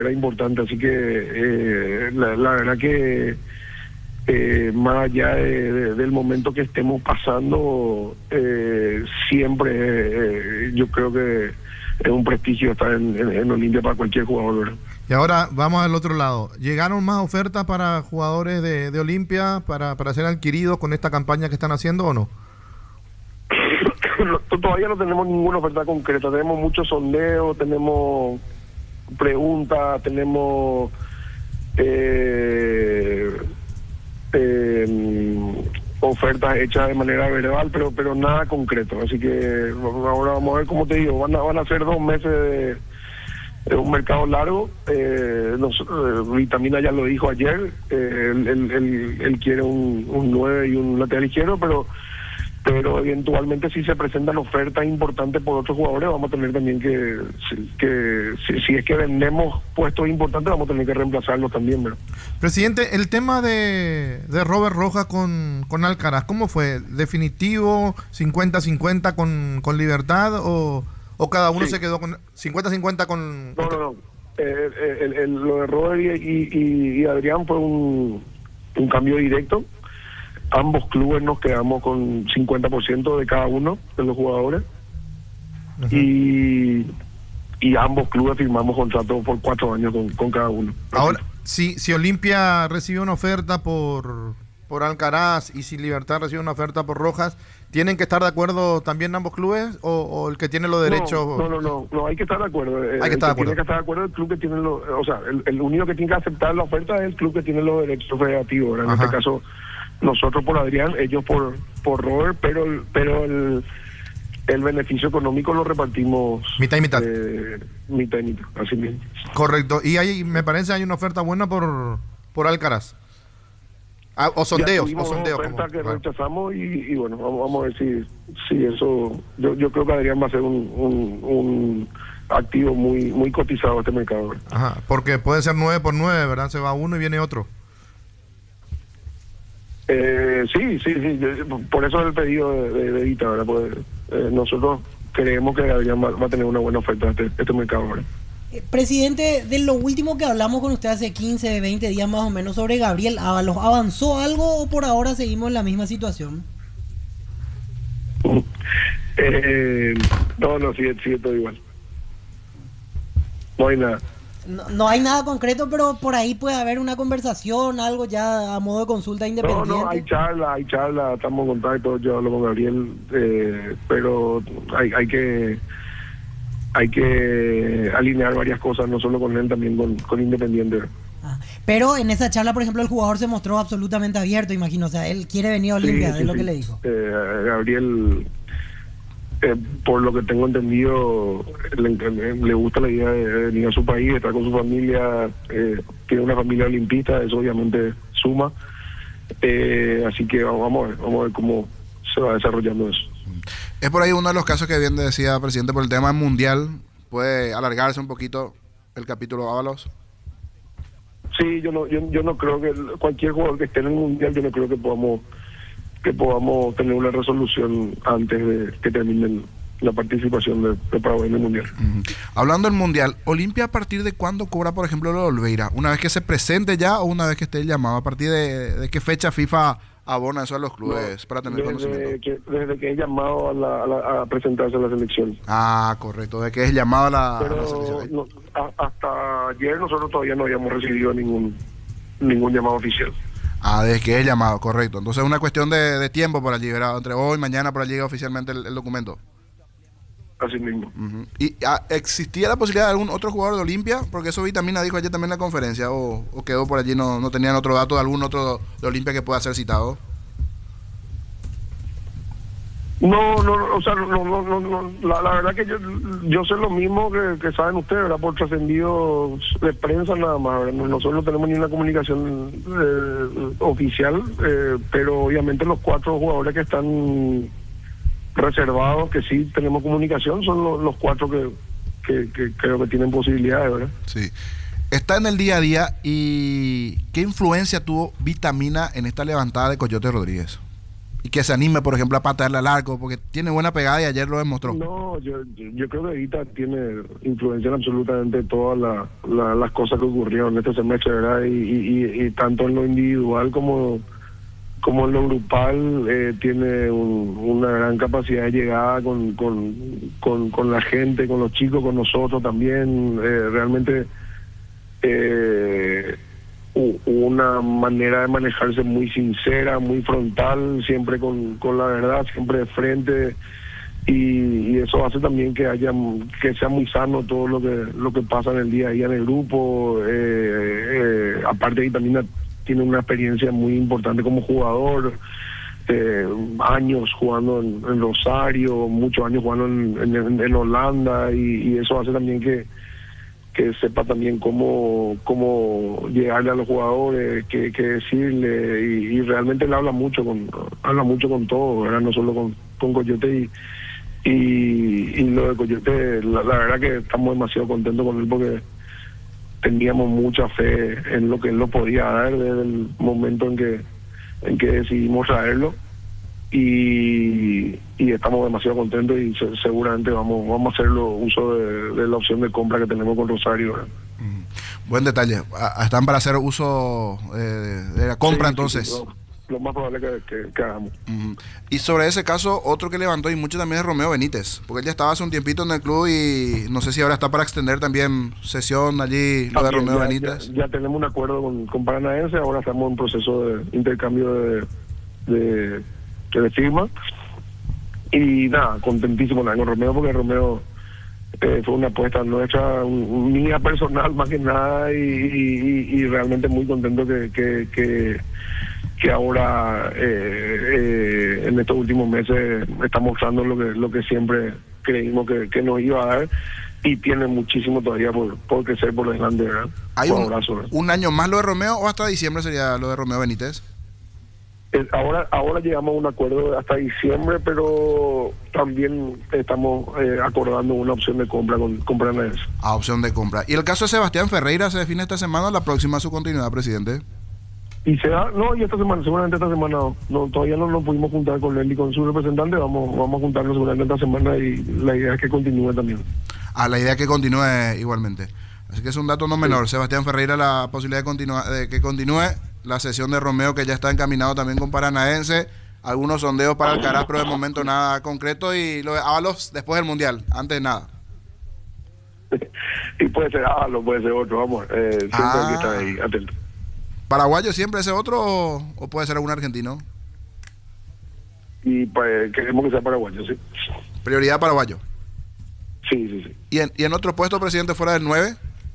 era importante, así que la verdad que más allá del momento que estemos pasando, siempre yo creo que es un prestigio estar en Olimpia para cualquier jugador, ¿verdad? Y ahora vamos al otro lado. ¿Llegaron más ofertas para jugadores de Olimpia para ser adquiridos con esta campaña que están haciendo o no? Todavía no tenemos ninguna oferta concreta, tenemos muchos sondeos, tenemos preguntas, tenemos ofertas hechas de manera verbal, pero nada concreto, así que ahora vamos a ver, como te digo, van a ser 2 meses de un mercado largo. Vitamina ya lo dijo ayer, él quiere un 9 y un lateral izquierdo, pero eventualmente si se presentan ofertas importantes por otros jugadores, vamos a tener también si es que vendemos puestos importantes, vamos a tener que reemplazarlos también, ¿verdad? Presidente, el tema de Robert Rojas con Alcaraz, ¿cómo fue? ¿Definitivo, 50-50 con Libertad o cada uno se quedó con 50-50 con...? No. Lo de Robert y Adrián fue un cambio directo. Ambos clubes nos quedamos con 50% de cada uno de los jugadores. Uh-huh. Y ambos clubes firmamos contratos por 4 años con cada uno. Ahora, si Olimpia recibe una oferta por Alcaraz y si Libertad recibe una oferta por Rojas, ¿tienen que estar de acuerdo también ambos clubes o el que tiene los derechos? No, hay que estar de acuerdo. Tiene que estar de acuerdo el club que tiene los... O sea, el único que tiene que aceptar la oferta es el club que tiene los derechos federativos, ¿verdad? En este caso, nosotros por Adrián, ellos por Robert, pero el beneficio económico lo repartimos mitad y mitad. Mitad y mitad, así mismo. Correcto. Y me parece hay una oferta buena por Alcaraz. O sondeos. Una oferta que rechazamos y bueno, vamos a ver si eso... Yo creo que Adrián va a ser un activo muy cotizado este mercado, ¿verdad? Ajá, porque puede ser 9 por 9, ¿verdad? Se va uno y viene otro. Sí, por eso el pedido de Vita, ¿verdad? Pues, nosotros creemos que Adrián va a tener una buena oferta este mercado, ¿verdad? Presidente, de lo último que hablamos con usted hace 15, 20 días más o menos sobre Gabriel Ábalos, ¿avanzó algo o por ahora seguimos en la misma situación? No, sigue todo igual. No hay nada. No hay nada concreto, pero por ahí puede haber una conversación, algo ya a modo de consulta independiente. No, hay charla, estamos en contacto, yo hablo con Gabriel, pero hay que alinear varias cosas, no solo con él, también con Independiente. Pero en esa charla, por ejemplo, el jugador se mostró absolutamente abierto, imagino, o sea, él quiere venir a Olimpia, es lo que le dijo. Gabriel, por lo que tengo entendido, le gusta la idea de venir a su país, estar con su familia, tiene una familia olimpista, eso obviamente suma, así que vamos a ver cómo se va desarrollando eso. Es por ahí uno de los casos que bien decía el presidente por el tema mundial, puede alargarse un poquito el capítulo Ábalos. Sí, yo no creo que cualquier jugador que esté en el mundial, yo no creo que podamos tener una resolución antes de que termine la participación de Paraguay en el mundial. Hablando del mundial, ¿Olimpia a partir de cuándo cobra, por ejemplo, lo de Olveira? ¿Una vez que se presente ya o una vez que esté llamado? ¿A partir de qué fecha FIFA abona eso a los clubes para tener conocimiento? Desde que es llamado a presentarse a la selección. Ah, correcto, de que es llamado a la selección. Hasta ayer nosotros todavía no habíamos recibido ningún llamado oficial. Desde que es llamado, correcto. Entonces es una cuestión de tiempo para llegar, entre hoy y mañana para llegar oficialmente el documento. Así mismo. ¿Y existía la posibilidad de algún otro jugador de Olimpia? Porque eso Vitamina dijo ayer también en la conferencia, o quedó por allí, no tenían otro dato de algún otro de Olimpia que pueda ser citado. No, la verdad que yo sé lo mismo que saben ustedes, ¿verdad? Por trascendido de prensa nada más, ¿verdad? Nosotros no tenemos ni una comunicación oficial, pero obviamente los 4 jugadores que están reservados, que sí tenemos comunicación, son los 4 que creo que tienen posibilidades, ¿verdad? Sí. Está en el día a día, y ¿qué influencia tuvo Vitamina en esta levantada de Coyote Rodríguez? y que se anime, por ejemplo, a patearle al arco, porque tiene buena pegada y ayer lo demostró. No, yo creo que Evita tiene influencia en absolutamente todas las cosas que ocurrieron en este semestre, ¿verdad? Y tanto en lo individual como en lo grupal tiene una gran capacidad de llegada con la gente, con los chicos, con nosotros también. Realmente una manera de manejarse muy sincera, muy frontal, siempre con la verdad, siempre de frente, y eso hace también que sea muy sano todo lo que pasa en el día a día en el grupo. Aparte, ahí también tiene una experiencia muy importante como jugador, años jugando en Rosario, muchos años jugando en Holanda, y eso hace también que sepa también cómo llegarle a los jugadores, qué decirle, y realmente él habla mucho con todo, ¿verdad? No solo con Coyote, y lo de Coyote, la verdad que estamos demasiado contentos con él, porque teníamos mucha fe en lo que él nos podía dar desde el momento en que decidimos traerlo, y estamos demasiado contentos, y seguramente vamos a hacer uso de la opción de compra que tenemos con Rosario, ¿verdad? Buen detalle. Están para hacer uso de la compra, sí, entonces. Sí, lo más probable que hagamos. Y sobre ese caso, otro que levantó y mucho también es Romeo Benítez, porque él ya estaba hace un tiempito en el club y no sé si ahora está para extender también sesión allí, lo de Romeo Benítez. Ya tenemos un acuerdo con Paranaense, ahora estamos en proceso de intercambio de firma, y nada, contentísimo con Romeo, porque Romeo fue una apuesta nuestra, mía personal más que nada, y realmente muy contento que ahora en estos últimos meses está mostrando lo que siempre creímos que nos iba a dar, y tiene muchísimo todavía por crecer por delante, ¿verdad? ¿Hay un año más lo de Romeo, o hasta diciembre sería lo de Romeo Benítez? Ahora llegamos a un acuerdo hasta diciembre, pero también estamos acordando una opción de compra con Paranaense. Opción de compra. ¿Y el caso de Sebastián Ferreira se define esta semana o la próxima su continuidad, presidente? Y y esta semana, seguramente esta semana no, todavía no nos pudimos juntar con él y con su representante, vamos a juntarnos seguramente esta semana, y la idea es que continúe también. La idea es que continúe igualmente. Así que es un dato no menor. Sí. Sebastián Ferreira, la posibilidad de que continúe. La sesión de Romeo, que ya está encaminado también con Paranaense. Algunos sondeos para Alcaraz, pero de momento nada concreto. Y lo de Ábalos después del Mundial, antes nada. Y puede ser Ábalos, puede ser otro, vamos. Siempre hay que estar ahí, atento. ¿Paraguayo siempre ese otro o puede ser algún argentino? Y queremos que sea paraguayo, sí. ¿Prioridad paraguayo? Sí. ¿Y en otro puesto, presidente, fuera del 9?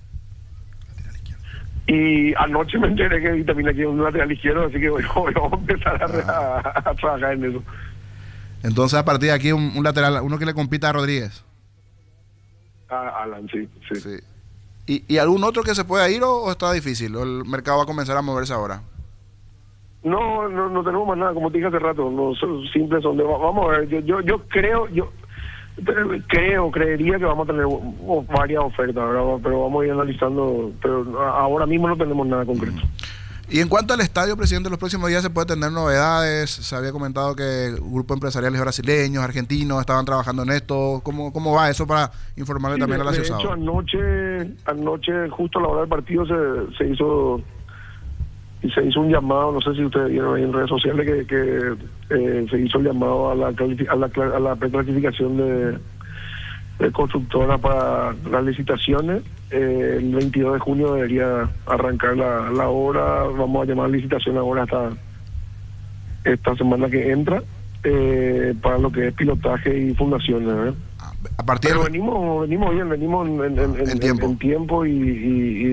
Y anoche me enteré que también aquí un lateral izquierdo, así que vamos a empezar a trabajar en eso. Entonces, a partir de aquí, un lateral, uno que le compita a Rodríguez. Alan, sí. ¿Y algún otro que se pueda ir o está difícil? ¿O el mercado va a comenzar a moverse ahora? No tenemos más nada, como te dije hace rato, no simples son vamos a ver, yo creería que vamos a tener varias ofertas, ¿verdad? Pero vamos a ir analizando, pero ahora mismo no tenemos nada concreto. Y en cuanto al estadio, presidente, los próximos días se puede tener novedades. Se había comentado que grupos empresariales brasileños, argentinos estaban trabajando en esto. ¿Cómo va eso para informarle también a la ciudad? De hecho, anoche justo a la hora del partido se hizo un llamado, no sé si ustedes vieron ahí en redes sociales que se hizo el llamado a la preclasificación de constructora para las licitaciones. El 22 de junio debería arrancar la obra. Vamos a llamar a licitación ahora hasta esta semana que entra, para lo que es pilotaje y fundaciones, ¿verdad? Pero venimos bien, venimos en tiempo, y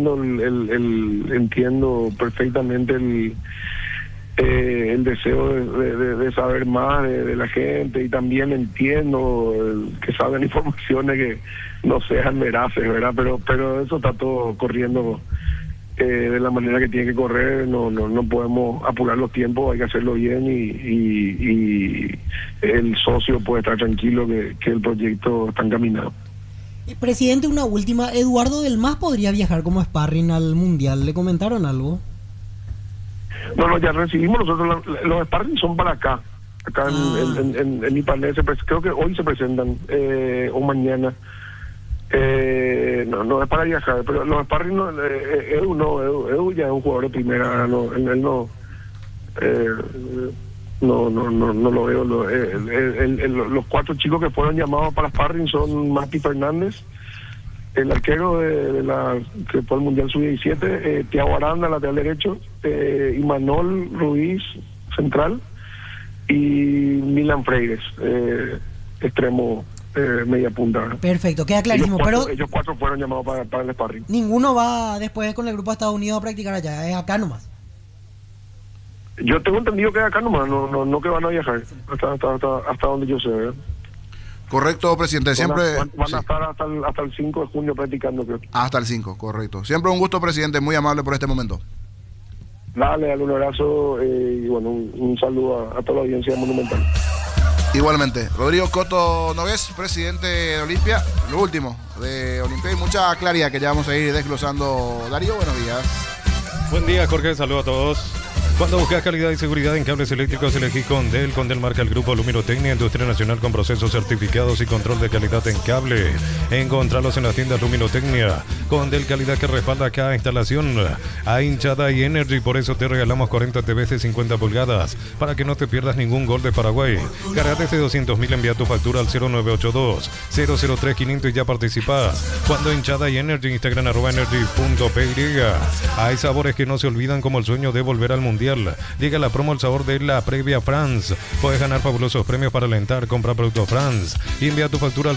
entiendo perfectamente el deseo de saber más de la gente, y también entiendo que salgan informaciones que no sean veraces, ¿verdad? Pero eso está todo corriendo de la manera que tiene que correr. No podemos apurar los tiempos, hay que hacerlo bien, y el socio puede estar tranquilo que el proyecto está encaminado. Presidente, una última. ¿Eduardo Del Mas podría viajar como sparring al Mundial? ¿Le comentaron algo? No, ya recibimos nosotros, los sparring son para acá en Ipané, creo que hoy se presentan, o mañana. No es para viajar, pero los sparring Edu ya es un jugador de primera, él no lo veo. Los 4 chicos que fueron llamados para sparring son Mati Fernández, el arquero que fue el Mundial Sub-17, Thiago Aranda, lateral derecho, Imanol Ruiz, central, y Milan Freires, extremo, media punta. Perfecto, queda clarísimo. Ellos 4 fueron llamados para el sparring. Ninguno va después con el grupo a Estados Unidos a practicar allá, es acá nomás. Yo tengo entendido que es acá nomás, no que van a viajar hasta donde yo sé, ¿verdad? Correcto, presidente. Siempre van a estar hasta el 5 de junio practicando, creo. Hasta el 5, correcto. Siempre un gusto, presidente, muy amable por este momento. Dale un abrazo y bueno, un saludo a toda la audiencia de Monumental. Igualmente, Rodrigo Coto Nogués, presidente de Olimpia. Lo último de Olimpia y mucha claridad que ya vamos a ir desglosando. Darío, buenos días. Buen día, Jorge, saludo a todos. Cuando buscas calidad y seguridad en cables eléctricos, elegí Condel. Condel marca el grupo Luminotecnia, industria nacional con procesos certificados y control de calidad en cable. Encontralos en las tiendas Luminotecnia. Condel, calidad que respalda cada instalación. A hinchada y Energy, por eso te regalamos 40 TVs de 50 pulgadas para que no te pierdas ningún gol de Paraguay. Cargate de 200.000, envía tu factura al 0982-003-500 y ya participas. Cuando hinchada y Energy, Instagram @energy.py. Hay sabores que no se olvidan, como el sueño de volver al mundial. Llega la promo El Sabor de la Previa France. Puedes ganar fabulosos premios para alentar. Compra producto France y envía tu factura al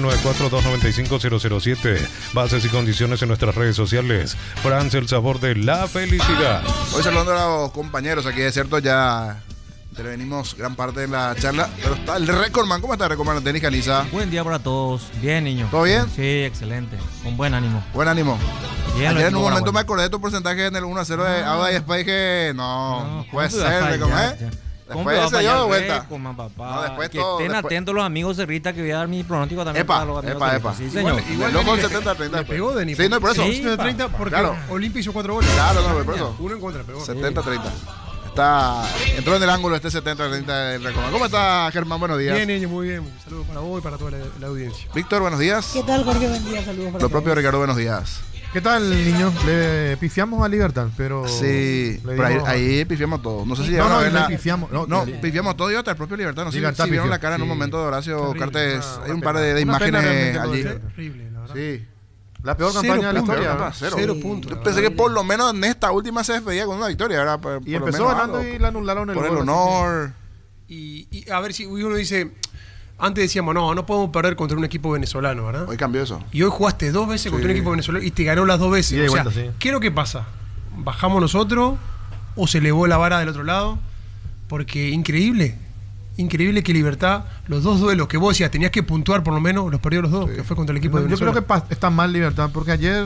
0994-295-007. Bases y condiciones en nuestras redes sociales. France, el sabor de la felicidad. Hoy saludando a los compañeros aquí, es cierto, ya intervenimos gran parte de la charla, pero está el Recordman. ¿Cómo está el Recordman? Denis Caniza. Buen día para todos. Bien, niño. ¿Todo bien? Sí, excelente. Con buen ánimo. Buen ánimo. Bien, ayer en un momento me acordé de tu porcentaje en el 1-0 de Auda y después dije, no puede ser, Recordman. Después se dio de vuelta. No, después que todo, estén atentos los amigos Cerrita, que voy a dar mi pronóstico también para los amigos. Epa. Sí, señor. Igual con 70-30. Le pegó Denis. Sí, no, por eso. Sí, 30 porque claro. Olimpia hizo 4 goles. Claro, no, por eso. Uno en contra, pegó. 70-30. Entró en el ángulo este 70-30 del Recordman. ¿Cómo está, Germán? Buenos días. Bien, niño, muy bien. Saludos para vos y para toda la audiencia. Víctor, buenos días. ¿Qué tal, Jorge? Buen día, saludos para Lo propio, todos. Ricardo, buenos días. ¿Qué tal, niños? Le pifiamos a Libertad, pero... Sí, pero ahí pifiamos todo. No sé si No, llegaron a ver le la... pifiamos. No, pifiamos todo y hasta el propio Libertad. No sé Libertad si vieron pifió. la cara en un Sí. momento de Horacio Terrible. Cartes. Hay un par Una de pena imágenes realmente allí. Terrible, la verdad. Sí. La peor Cero campaña de la puntos, historia. Pero, ¿verdad? Cero puntos. Yo pensé que por lo menos en esta última se despedía con una victoria, ¿verdad? Por Y lo empezó menos ganando algo. y le anularon el Por el gol, así honor. Y a ver si uno dice, antes decíamos, no podemos perder contra un equipo venezolano, ¿verdad? Hoy cambió eso. Y hoy jugaste 2 veces contra un equipo venezolano y te ganó las 2 veces. Ida y O sea, vuelta, sí. ¿qué es lo que pasa? ¿Bajamos nosotros o se elevó la vara del otro lado? Porque increíble que Libertad, los 2 duelos que vos decías, tenías que puntuar por lo menos, los perdió los 2, que fue contra el equipo de Yo Venezuela. creo que está mal Libertad, porque ayer,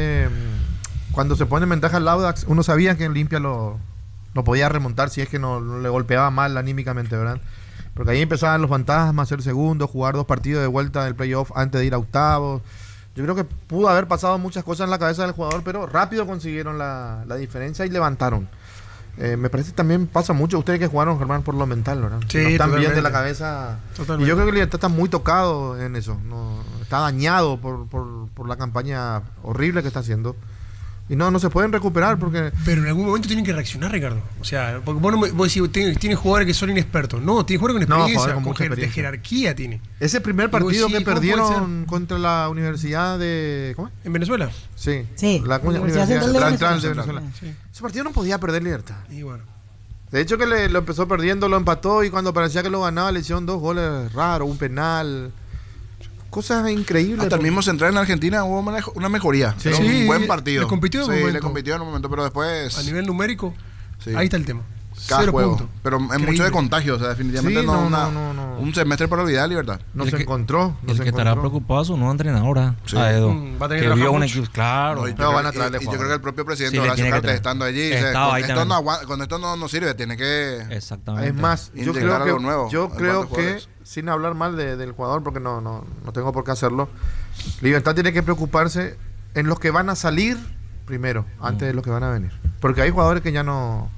cuando se pone en ventaja el Audax, uno sabía que Olimpia lo podía remontar si es que no le golpeaba mal anímicamente, ¿verdad? Porque ahí empezaban los fantasmas, ser segundo, jugar 2 partidos de vuelta del playoff antes de ir a octavos. Yo creo que pudo haber pasado muchas cosas en la cabeza del jugador, pero rápido consiguieron la diferencia y levantaron. Me parece que también pasa mucho. Ustedes que jugaron, Germán, por lo mental, ¿verdad? Sí, no están bien totalmente. de la cabeza. Totalmente. Y yo creo que Libertad está muy tocado en eso. No, está dañado por la campaña horrible que está haciendo. Y no se pueden recuperar porque... Pero en algún momento tienen que reaccionar, Ricardo. O sea, porque vos decís, tiene jugadores que son inexpertos. No, tiene jugadores con No, experiencia, jugadores con mucha de experiencia. jerarquía tiene. Ese primer Y vos partido decís, que ¿cómo puede perdieron contra la Universidad de... ¿Cómo es? ¿En Venezuela? Sí. Sí, La Universidad Central de Central de Venezuela. Venezuela. Sí. Ese partido no podía perder Libertad. Y bueno. De hecho que lo empezó perdiendo, lo empató y cuando parecía que lo ganaba le hicieron 2 goles raros, un penal. Cosas increíbles. Hasta el porque- mismo Central en Argentina hubo una mejoría. Sí. Era Sí, un buen partido. le compitió en un Sí, momento. le compitió en un momento, pero después... A nivel numérico, Sí. ahí está el tema. Cada 0 juego. puntos. Pero es Increíble. mucho de contagio, o sea, definitivamente Sí, no. un semestre para olvidar, Libertad. No El se que- encontró. No El se que estará encontró. preocupado es su nuevo entrenador, ¿ah? Sí. A Edo. Va a tener que Que vio trabajar un mucho. equipo, claro. No, y yo No, creo- van a traerle y yo jugadores. creo que el propio presidente Sí, le Horacio tiene que Cartes traer. estando allí dice, Estaba ahí con esto, también. con esto no sirve, tiene que... Exactamente. Es más, yo Inyectar creo algo que, nuevo yo en creo cuanto a que jugadores. sin hablar mal del jugador, porque no tengo por qué hacerlo, Libertad tiene que preocuparse en los que van a salir primero, antes de los que van a venir. Porque hay jugadores que ya no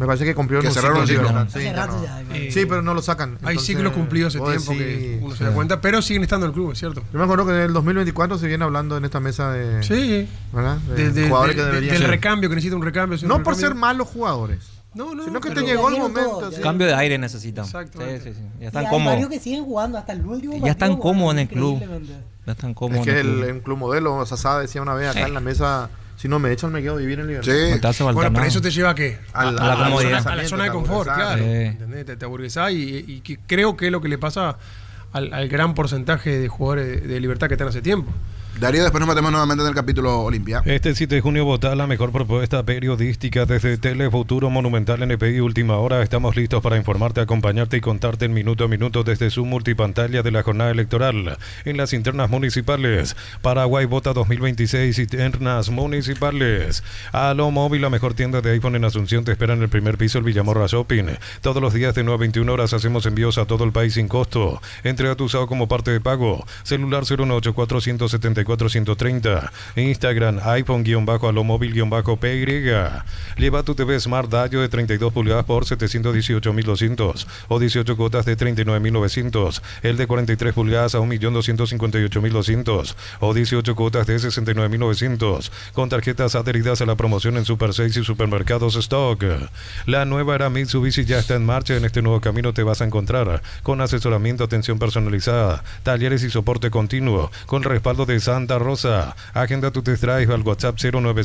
Me parece que cumplió Que un cerraron ciclo, ciclo. sí, Hace rato no. ya. Sí, pero no lo sacan. Hay Entonces, ciclos cumplidos hace vos tiempo que decís, uno se da cuenta, pero siguen estando en el club, es cierto. Yo me acuerdo que en el 2024 se viene hablando en esta mesa de, Sí, ¿verdad? De jugadores que deberían del ser. recambio, que necesita un recambio. sí, un No por recambio. ser malos jugadores, No, sino que pero- te llegó el Ya dieron momento. todo, ya sí. Cambio de aire necesitan. Exactamente. Sí. Ya Y están hay cómodos. varios que siguen jugando hasta el último. Ya están partido, cómodos en el jugando club. increíblemente. Ya están Es cómodos. que en el club. en Club Modelo, Sasá decía una vez acá en la mesa, si no me echan me quedo a vivir en libertad. Sí. No te hace falta Bueno, pero nada. eso te lleva a qué? A la comodidad. A la zona de confort, aburguesás. claro. Sí. ¿Entendés? Te aburguesás y que creo que es lo que le pasa al gran porcentaje de jugadores de Libertad que están hace tiempo. Darío, después nos metemos nuevamente en el capítulo Olimpia. Este 7 de junio vota la mejor propuesta periodística desde Telefuturo Monumental NPI Última Hora. Estamos listos para informarte, acompañarte y contarte en minuto a minuto desde su multipantalla de la jornada electoral en las internas municipales. Paraguay vota 2026, internas municipales. Aló Móvil, la mejor tienda de iPhone en Asunción, te espera en el primer piso, el Villamorra Shopping. Todos los días de 9 a 21 horas hacemos envíos a todo el país sin costo. Entrega tu usado como parte de pago. Celular 0184-174-130. Instagram iPhone-alomóvil-PY. Lleva tu TV Smart Dayo de 32 pulgadas por 718.200 o 18 cuotas de 39.900. El de 43 pulgadas a 1.258.200 o 18 cuotas de 69.900. Con tarjetas adheridas a la promoción en Super 6 y Supermercados Stock. La nueva era Mitsubishi ya está en marcha. En este nuevo camino te vas a encontrar con asesoramiento, atención personalizada, talleres y soporte continuo, con respaldo de Santa Rosa. Agenda tu test drive al WhatsApp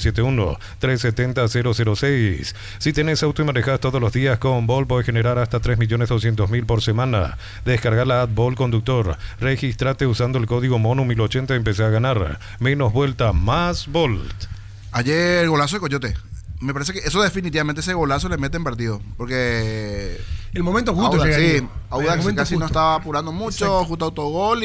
0971-370-006. Si tenés auto y manejas todos los días con Volt, puedes generar hasta 3.200.000 por semana. Descarga la app Volt Conductor. Regístrate usando el código MONU1080 y empecé a ganar. Menos vuelta, más Volt. Ayer golazo de Coyote. Me parece que eso definitivamente ese golazo le mete en partido. Porque El momento justo Audax, llegaría. sí, Audax El momento casi no justo. estaba apurando mucho, Exacto. justo autogol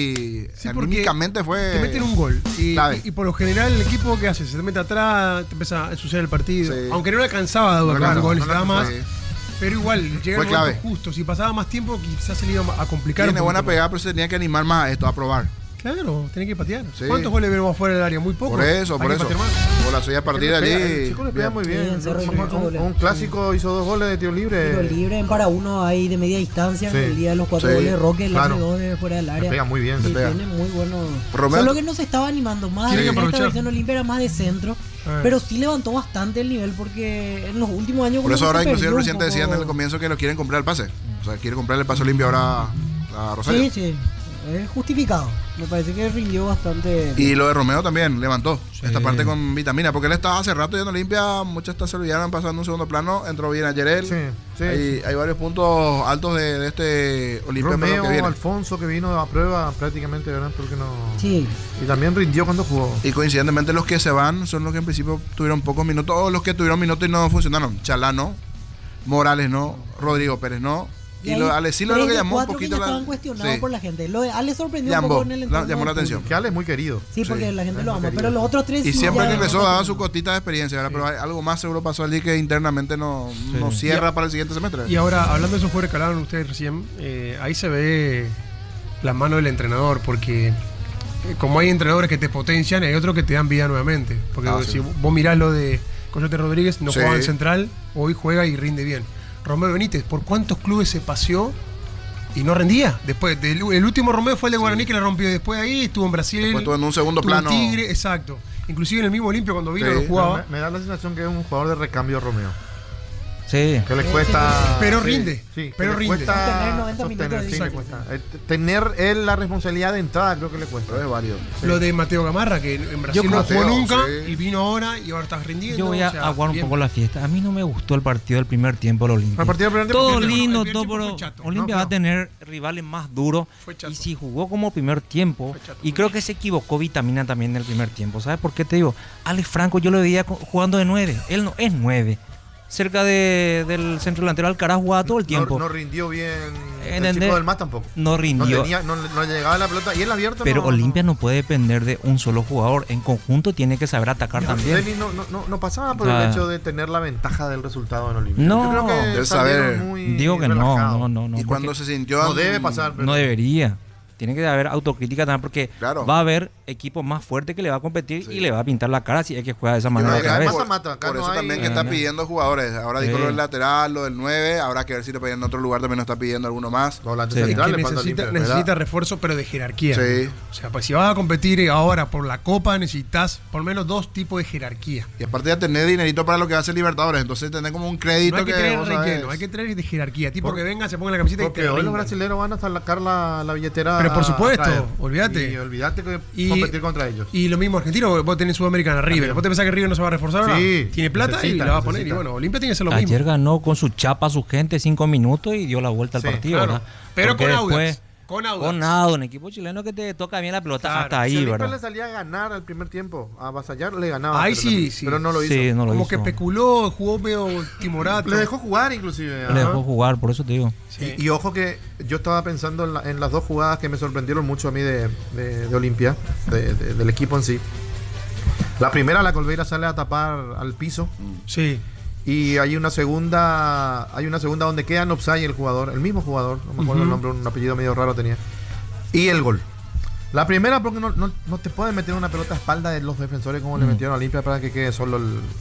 y Sí, porque anímicamente fue Te meten un gol. clave. Y por lo general el equipo que hace, se te mete atrás, te empieza a ensuciar el partido. Sí. Aunque no le alcanzaba a No Audax le un gol, alcanzaba, necesitaba más. sí. Pero igual, llega Fue el momento clave. justo. Si pasaba más tiempo, quizás se le iba a complicar. Tiene un buena poquito pegada, pero se tenía que animar más a esto, a probar. más. Claro, tiene que patear. Sí. ¿Cuántos goles vemos fuera del área? Muy poco. Por eso, Hay por que eso. patear más. Golazo y a partir de El allí. chico le pega muy bien. Sí, Cerro hizo Un- muchos goles. un clásico hizo 2 goles de tiro libre. Tiro libre en para uno ahí de media distancia. Sí. El día de los 4 Sí, goles, Roque, el claro. hace 2 de fuera del área. Le pega muy bien. Sí, le pega. tiene muy buenos. Romeo- Solo que no se estaba animando más. Tiene que En esta aprovechar. versión Olimpia era más de centro. Pero sí levantó bastante el nivel porque en los últimos años. Por como eso que ahora se inclusive el perdió un presidente decía en poco. el comienzo que lo quieren comprar el pase. O sea, quiere comprar el pase Olimpia ahora a Rosario. Sí, sí. Es justificado. Me parece que rindió bastante. Y lo de Romeo también levantó Sí. esta parte con vitamina, porque él estaba hace rato yendo limpia, muchas se olvidaron pasando en un segundo plano, entró bien ayer él. Sí, sí. Hay varios puntos altos de este Olimpia para lo Romeo, que viene. Alfonso, que vino a prueba prácticamente, ¿verdad? Porque no. Sí. Y también rindió cuando jugó. Y coincidentemente los que se van son los que en principio tuvieron pocos minutos, o los que tuvieron minutos y no funcionaron. Chalano, Morales no, Rodrigo Pérez no. Y ahí lo de Alessilo es lo tres que de llamó un cuatro poquito que ya estaban cuestionados sí. por la gente. Lo de Ale sorprendió un Llamó, poco en el entorno llamó la del atención. público. Que Ale es muy querido. Sí, porque Sí. la gente lo ama. querido. Pero los otros tres Y sí siempre ya que regresó no daba tanto. su cotita de experiencia, ¿verdad? Pero algo más seguro pasó allí que internamente no cierra para el siguiente semestre. Y ahora, hablando de esos jugadores que hablaban ustedes recién, ahí se ve la mano del entrenador, porque como hay entrenadores que te potencian, hay otros que te dan vida nuevamente. Porque Ah, si sí. vos mirás lo de Coyote Rodríguez, no Sí. jugaba en central, hoy juega y rinde bien. Romero Benítez, ¿por cuántos clubes se paseó y no rendía? Después, el último Romero fue el de Guaraní que le rompió. Después de ahí estuvo en Brasil. Después estuvo en un segundo estuvo en plano. Tigre, exacto. Inclusive en el mismo Olimpia cuando vino Sí. no jugaba. Me da la sensación que es un jugador de recambio Romeo. Sí. Que le Sí, cuesta. sí, sí. Pero sí, rinde, sí, pero que le rinde. cuesta Tener 90 minutos de sí, le distancia. cuesta. Tener él la responsabilidad de entrada, creo que le cuesta. Pero es válido. Lo de Mateo Gamarra, que en Brasil Yo no creo- jugó Mateo, nunca sí. y vino ahora y ahora estás rindiendo. Yo voy o a sea, aguar un bien. poco la fiesta. A mí no me gustó el partido del primer tiempo del Olimpia. El partido del primer tiempo, Todo ¿qué? lindo, El primer todo, tiempo pero fue chato. Olimpia No, va a tener rivales más duros. Fue chato. Y si jugó como primer tiempo, Fue chato, y fue creo que se equivocó Vitamina también en el primer tiempo. ¿Sabes por qué te digo? Alex Franco yo lo veía jugando de 9. Él no es 9. Cerca del centro delantero Alcaraz jugaba todo el tiempo. No rindió bien. El ¿Entendés? chico del MAS tampoco. No rindió. No le llegaba la pelota. Y él abierto. Pero no, Olimpia no puede depender de un solo jugador. En conjunto tiene que saber atacar también. Denny no pasaba por Ah. el hecho de tener la ventaja del resultado en Olimpia. No. Yo creo que Debe salieron saber. muy Digo que relajados. no. Y cuando porque se sintió. No debe pasar. pero- no debería. tiene que haber autocrítica también porque Claro. va a haber equipos más fuertes que le va a competir Sí. y le va a pintar la cara si es que juega de esa Yo manera creo que otra vez. además- por, mata-mata, acá por no eso hay- también que está pidiendo jugadores. Ahora dijo Sí. lo del lateral, lo del 9. Habrá que ver si lo piden en otro lugar. También nos está pidiendo alguno más. Volantes Sí. Es centrales, que falta necesita, Olimpia, necesita ¿verdad? refuerzo, pero de jerarquía. Sí. O sea, pues si vas a competir ahora por la Copa, necesitas por lo menos 2 tipos de jerarquía. Y aparte ya tener dinerito para lo que va a hacer Libertadores. Entonces tener como un crédito No hay que que traer vos sabés. relleno, hay que traer de jerarquía. Tipo que venga, se ponga la camiseta y Porque te hoy los rindan. brasileños van a sacar la billetera. Pero por a supuesto, traer. olvídate. Y olvídate que Y- competir contra ellos. Y lo mismo argentino, vos tenés Sudamericana, River. ¿Vos te pensás que River no se va a reforzar ahora? Sí, Tiene plata y necesita, la va a poner. necesita. Y bueno, Olimpia tiene que hacer lo Ayer mismo. ganó con su chapa a su gente 5 minutos y dio la vuelta Sí, al partido, Claro, ¿verdad? pero Porque con Audax. después- Con Audax. Con Audax, un equipo chileno que te toca bien la pelota Claro. hasta Si ahí, Olimpia le ¿verdad? salía a ganar al primer tiempo, a avasallar le ganaba. Ahí pero sí, no- sí. Pero no lo hizo. Sí, no lo Como hizo. que especuló, jugó medio timorato. Le dejó jugar inclusive. Le ajá. dejó jugar, por eso te digo. Sí. Y ojo que yo estaba pensando en las dos jugadas que me sorprendieron mucho a mí de Olimpia, del equipo en sí. La primera, la Colbeira sale a tapar al piso Sí. y hay una segunda donde queda en offside el jugador, el mismo jugador, no me acuerdo el nombre, un apellido medio raro tenía. Y el gol. La primera porque no te pueden meter una pelota a espalda de los defensores como le metieron a Olimpia para que quede solo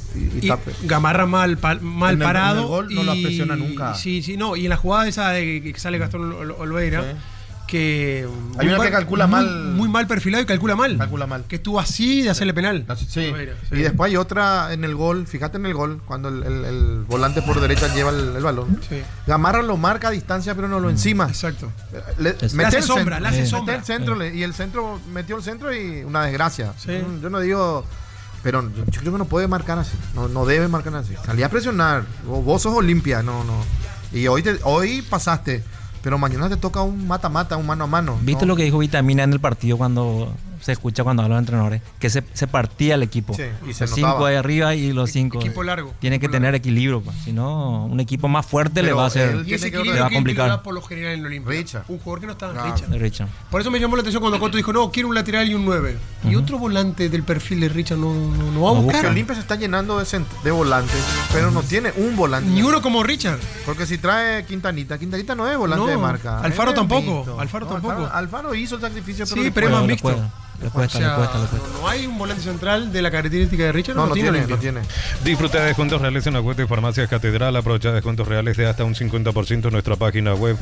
y Y tape. Gamarra mal En el parado. gol no la presiona nunca. Sí, sí, no. Y en la jugada esa de que sale Gastón Olveira, Sí. que. Hay una que calcula muy- mal. Muy mal perfilado y calcula mal. Calcula mal. Que estuvo así de hacerle penal. Sí. Olveira, sí. Y después hay otra en el gol, fíjate en el gol, cuando el volante por derecha lleva el balón. Sí. Gamarra lo marca a distancia, pero no lo encima. Exacto. Le Le hace sombra, le hace mete sombra. el centro, y el centro metió el centro y una desgracia. Sí. Yo no digo, pero yo creo que no puede marcar así. No debe marcar así. Salí a presionar. Vos sos Olimpia, no. Y hoy pasaste, pero mañana te toca un mata-mata, un mano a mano. ¿Viste ¿no? lo que dijo Vitamina en el partido cuando se escucha cuando hablan los entrenadores? Que se partía el equipo. Sí, y se los notaba. 5 de arriba y los 5. Equipo largo. Tiene que Equipo tener equilibrio, pues. Si no, un equipo más fuerte le Pero va a hacer. él- Y ese Tiene que equilibrio le va a que complicar. da por lo general en el Olimpia. Richard. Un jugador que no está en Claro. Richard. De Richard. Por eso me llamó la atención cuando Coto dijo, no, quiero un lateral y un 9. Y otro volante del perfil de Richard no va a No buscar. busca. Que Olimpia se está llenando de volantes, pero no tiene un volante. Ni uno como Richard. Porque si trae Quintanita no es volante No, de marca. Alfaro Es tampoco, mixto. Alfaro No, tampoco. Alfaro hizo el sacrificio, Sí, le pero es cuesta. más Le mixto. Le cuesta, O sea, le cuesta. no hay un volante central de la característica de Richard. No tiene, Olimpia. no tiene. Disfruta de descuentos reales en la web de Farmacias Catedral. Aprovecha descuentos reales de hasta un 50% en nuestra página web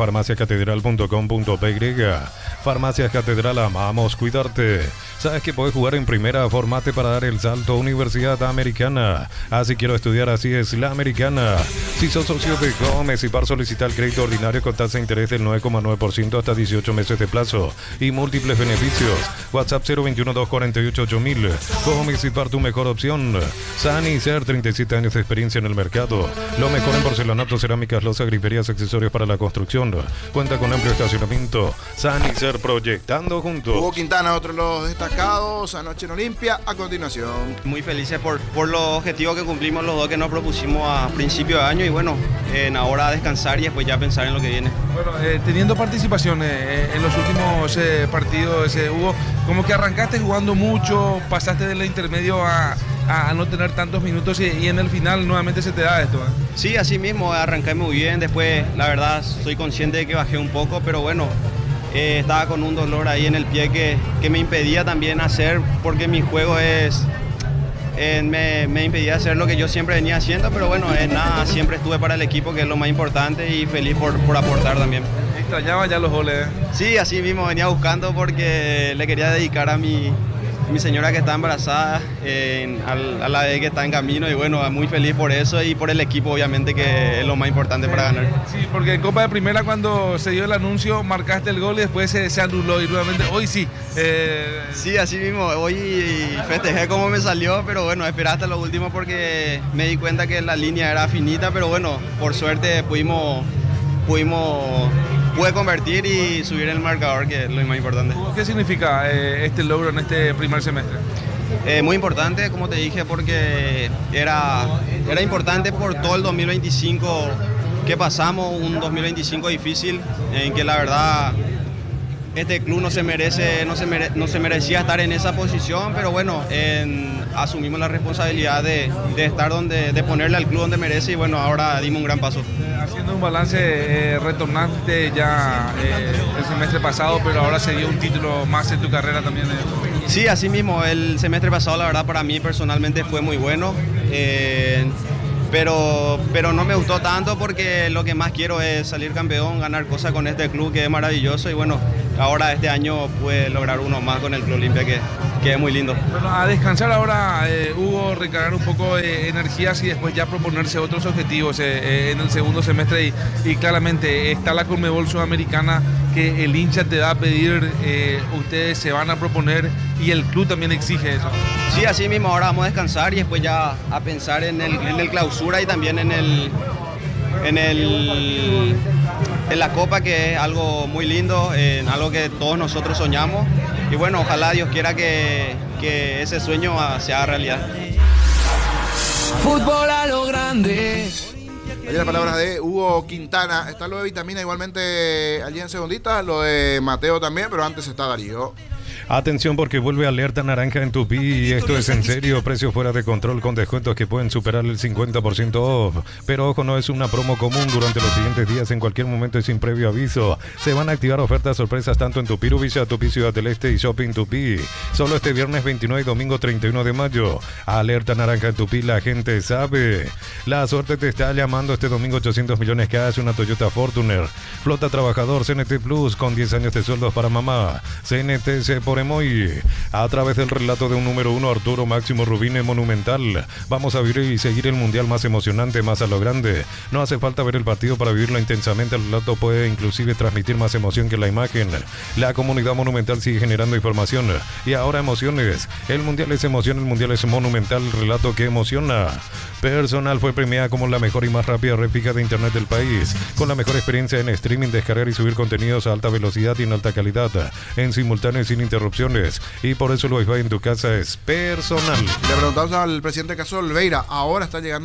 farmaciacatedral.com.py. Farmacias Catedral, amamos cuidarte. ¿Sabes que puedes jugar en primera? Formate para dar el salto. Universidad Americana. Así quiero estudiar, así es la Americana. Si sos socio de Gómez y Par, solicita el crédito ordinario con tasa de interés del 9,9% hasta 18 meses de plazo y múltiples beneficios. WhatsApp 021-248-8000. Gómez y Par, tu mejor opción. Sanicer, 37 años de experiencia en el mercado. Lo mejor en porcelanato, cerámicas, losas, griferías, accesorios para la construcción. Cuenta con amplio estacionamiento. Sanicer, proyectando Hugo juntos. Quintana, otro de los destacados anoche en Olimpia. A continuación. Muy felices por los objetivos que cumplimos los dos que nos propusimos a principio de año y bueno, ahora descansar y después ya pensar en lo que viene. Bueno, teniendo participación en los últimos partidos, Hugo, como que arrancaste jugando mucho, pasaste del intermedio a no tener tantos minutos y en el final nuevamente se te da esto. Sí, así mismo, arranqué muy bien, después la verdad soy consciente de que bajé un poco, pero bueno, estaba con un dolor ahí en el pie que me impedía también hacer, porque mi juego me impedía hacer lo que yo siempre venía haciendo, pero bueno, nada, siempre estuve para el equipo, que es lo más importante, y feliz por aportar también. Extrañaba ya los goles. Sí, así mismo venía buscando porque le quería dedicar a mi señora que está embarazada, a la de que está en camino, y bueno, muy feliz por eso y por el equipo, obviamente, que es lo más importante para ganar. Sí, porque en Copa de Primera, cuando se dio el anuncio, marcaste el gol y después se anuló, y nuevamente hoy sí. Sí, así mismo, hoy festejé como me salió, pero bueno, esperé hasta lo último porque me di cuenta que la línea era finita, pero bueno, por suerte pude convertir y subir el marcador, que es lo más importante. ¿Qué significa este logro en este primer semestre? Muy importante, como te dije, porque era importante por todo el 2025 que pasamos, un 2025 difícil, en que la verdad este club no se merecía estar en esa posición, pero bueno, asumimos la responsabilidad de estar de ponerle al club donde merece y bueno, ahora dimos un gran paso. Haciendo un balance, retornaste ya el semestre pasado, pero ahora se dio un título más en tu carrera también. Sí, así mismo, el semestre pasado la verdad para mí personalmente fue muy bueno. Pero no me gustó tanto porque lo que más quiero es salir campeón, ganar cosas con este club que es maravilloso y bueno, ahora este año pude lograr uno más con el Club Olimpia que es muy lindo. Bueno, a descansar ahora, Hugo, recargar un poco de energías y después ya proponerse otros objetivos en el segundo semestre y claramente está la Conmebol Sudamericana que el hincha te da a pedir, ustedes se van a proponer y el club también exige eso. Sí, así mismo, ahora vamos a descansar y después ya a pensar en el clausura y también en la Copa, que es algo muy lindo, en algo que todos nosotros soñamos. Y bueno, ojalá Dios quiera que ese sueño se haga realidad. Fútbol a lo grande. Allí las palabras de Hugo Quintana. Está lo de Vitamina igualmente allí en segundita, lo de Mateo también, pero antes está Darío. Atención porque vuelve alerta naranja en Tupí y esto es en serio, precios fuera de control con descuentos que pueden superar el 50% off. Pero ojo, no es una promo común durante los siguientes días, en cualquier momento y sin previo aviso. Se van a activar ofertas sorpresas tanto en Tupí Rubilla, Tupí Ciudad del Este y Shopping Tupí. Solo este viernes 29 y domingo 31 de mayo. Alerta naranja en Tupí, la gente sabe. La suerte te está llamando este domingo. 800 millones cash, una Toyota Fortuner. Flota trabajador CNT Plus con 10 años de sueldos para mamá. CNT se por Emoy. A través del relato de un número 1, Arturo Máximo Rubine Monumental. Vamos a vivir y seguir el mundial más emocionante, más a lo grande. No hace falta ver el partido para vivirlo intensamente. El relato puede inclusive transmitir más emoción que la imagen. La comunidad Monumental sigue generando información y ahora emociones. El mundial es emoción, el mundial es Monumental, el relato que emociona. Personal fue premiada como la mejor y más rápida réplica de internet del país, con la mejor experiencia en streaming, descargar y subir contenidos a alta velocidad y en alta calidad, en simultáneo y sin interrupciones, y por eso el Wi-Fi en tu casa es Personal. Le preguntamos al presidente caso Olveira. Ahora está llegando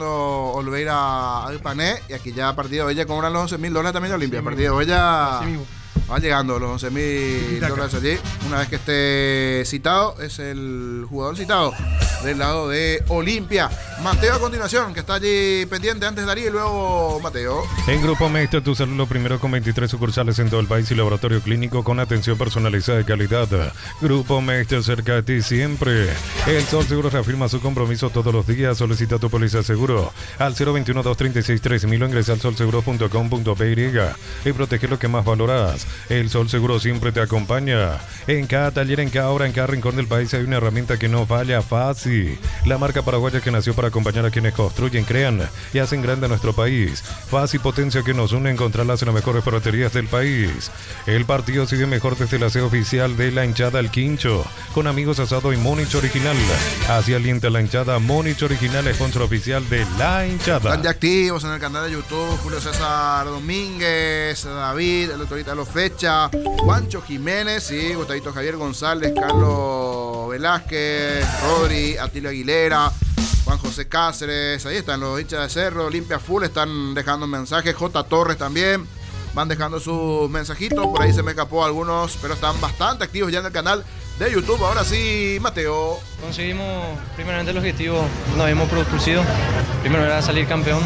Olveira al Pané y aquí ya a partir de hoy ya cobran los $11,000 también de Olimpia. A partir de hoy ya van llegando los $11,000 allí. Una vez que esté citado, es el jugador citado del lado de Olimpia. Mateo a continuación, que está allí pendiente, antes Darío y luego Mateo. En Grupo Meister, tu salud lo primero, con 23 sucursales en todo el país y laboratorio clínico con atención personalizada de calidad. Grupo Meister, cerca de ti siempre. El Sol Seguro reafirma su compromiso todos los días. Solicita tu póliza seguro al 021-236-3000 o ingresa al solseguro.com.py y protege lo que más valoras. El Sol Seguro siempre te acompaña. En cada taller, en cada obra, en cada rincón del país hay una herramienta que no falla. Fácil, la marca paraguaya que nació para acompañar a quienes construyen, crean y hacen grande a nuestro país. Fácil, potencia que nos une, encontrarlas en las mejores ferreterías del país. El partido sigue mejor desde la sede oficial de la hinchada El Quincho, con amigos asado y Monich Original. Así alienta la hinchada. Monich Original, sponsor oficial de la hinchada. Están ya activos en el canal de YouTube Julio César Domínguez, David, el doctor Italo Fecha, Juancho Jiménez, y Gustavito Javier González, Carlos Velázquez, Rodri, Atilio Aguilera, Juan José Cáceres. Ahí están los hinchas de Cerro, Olimpia Full, están dejando mensajes. J. Torres también van dejando sus mensajitos. Por ahí se me escapó algunos, pero están bastante activos ya en el canal de YouTube. Ahora sí, Mateo. Conseguimos primeramente el objetivo, nos habíamos propuesto. Primero era salir campeón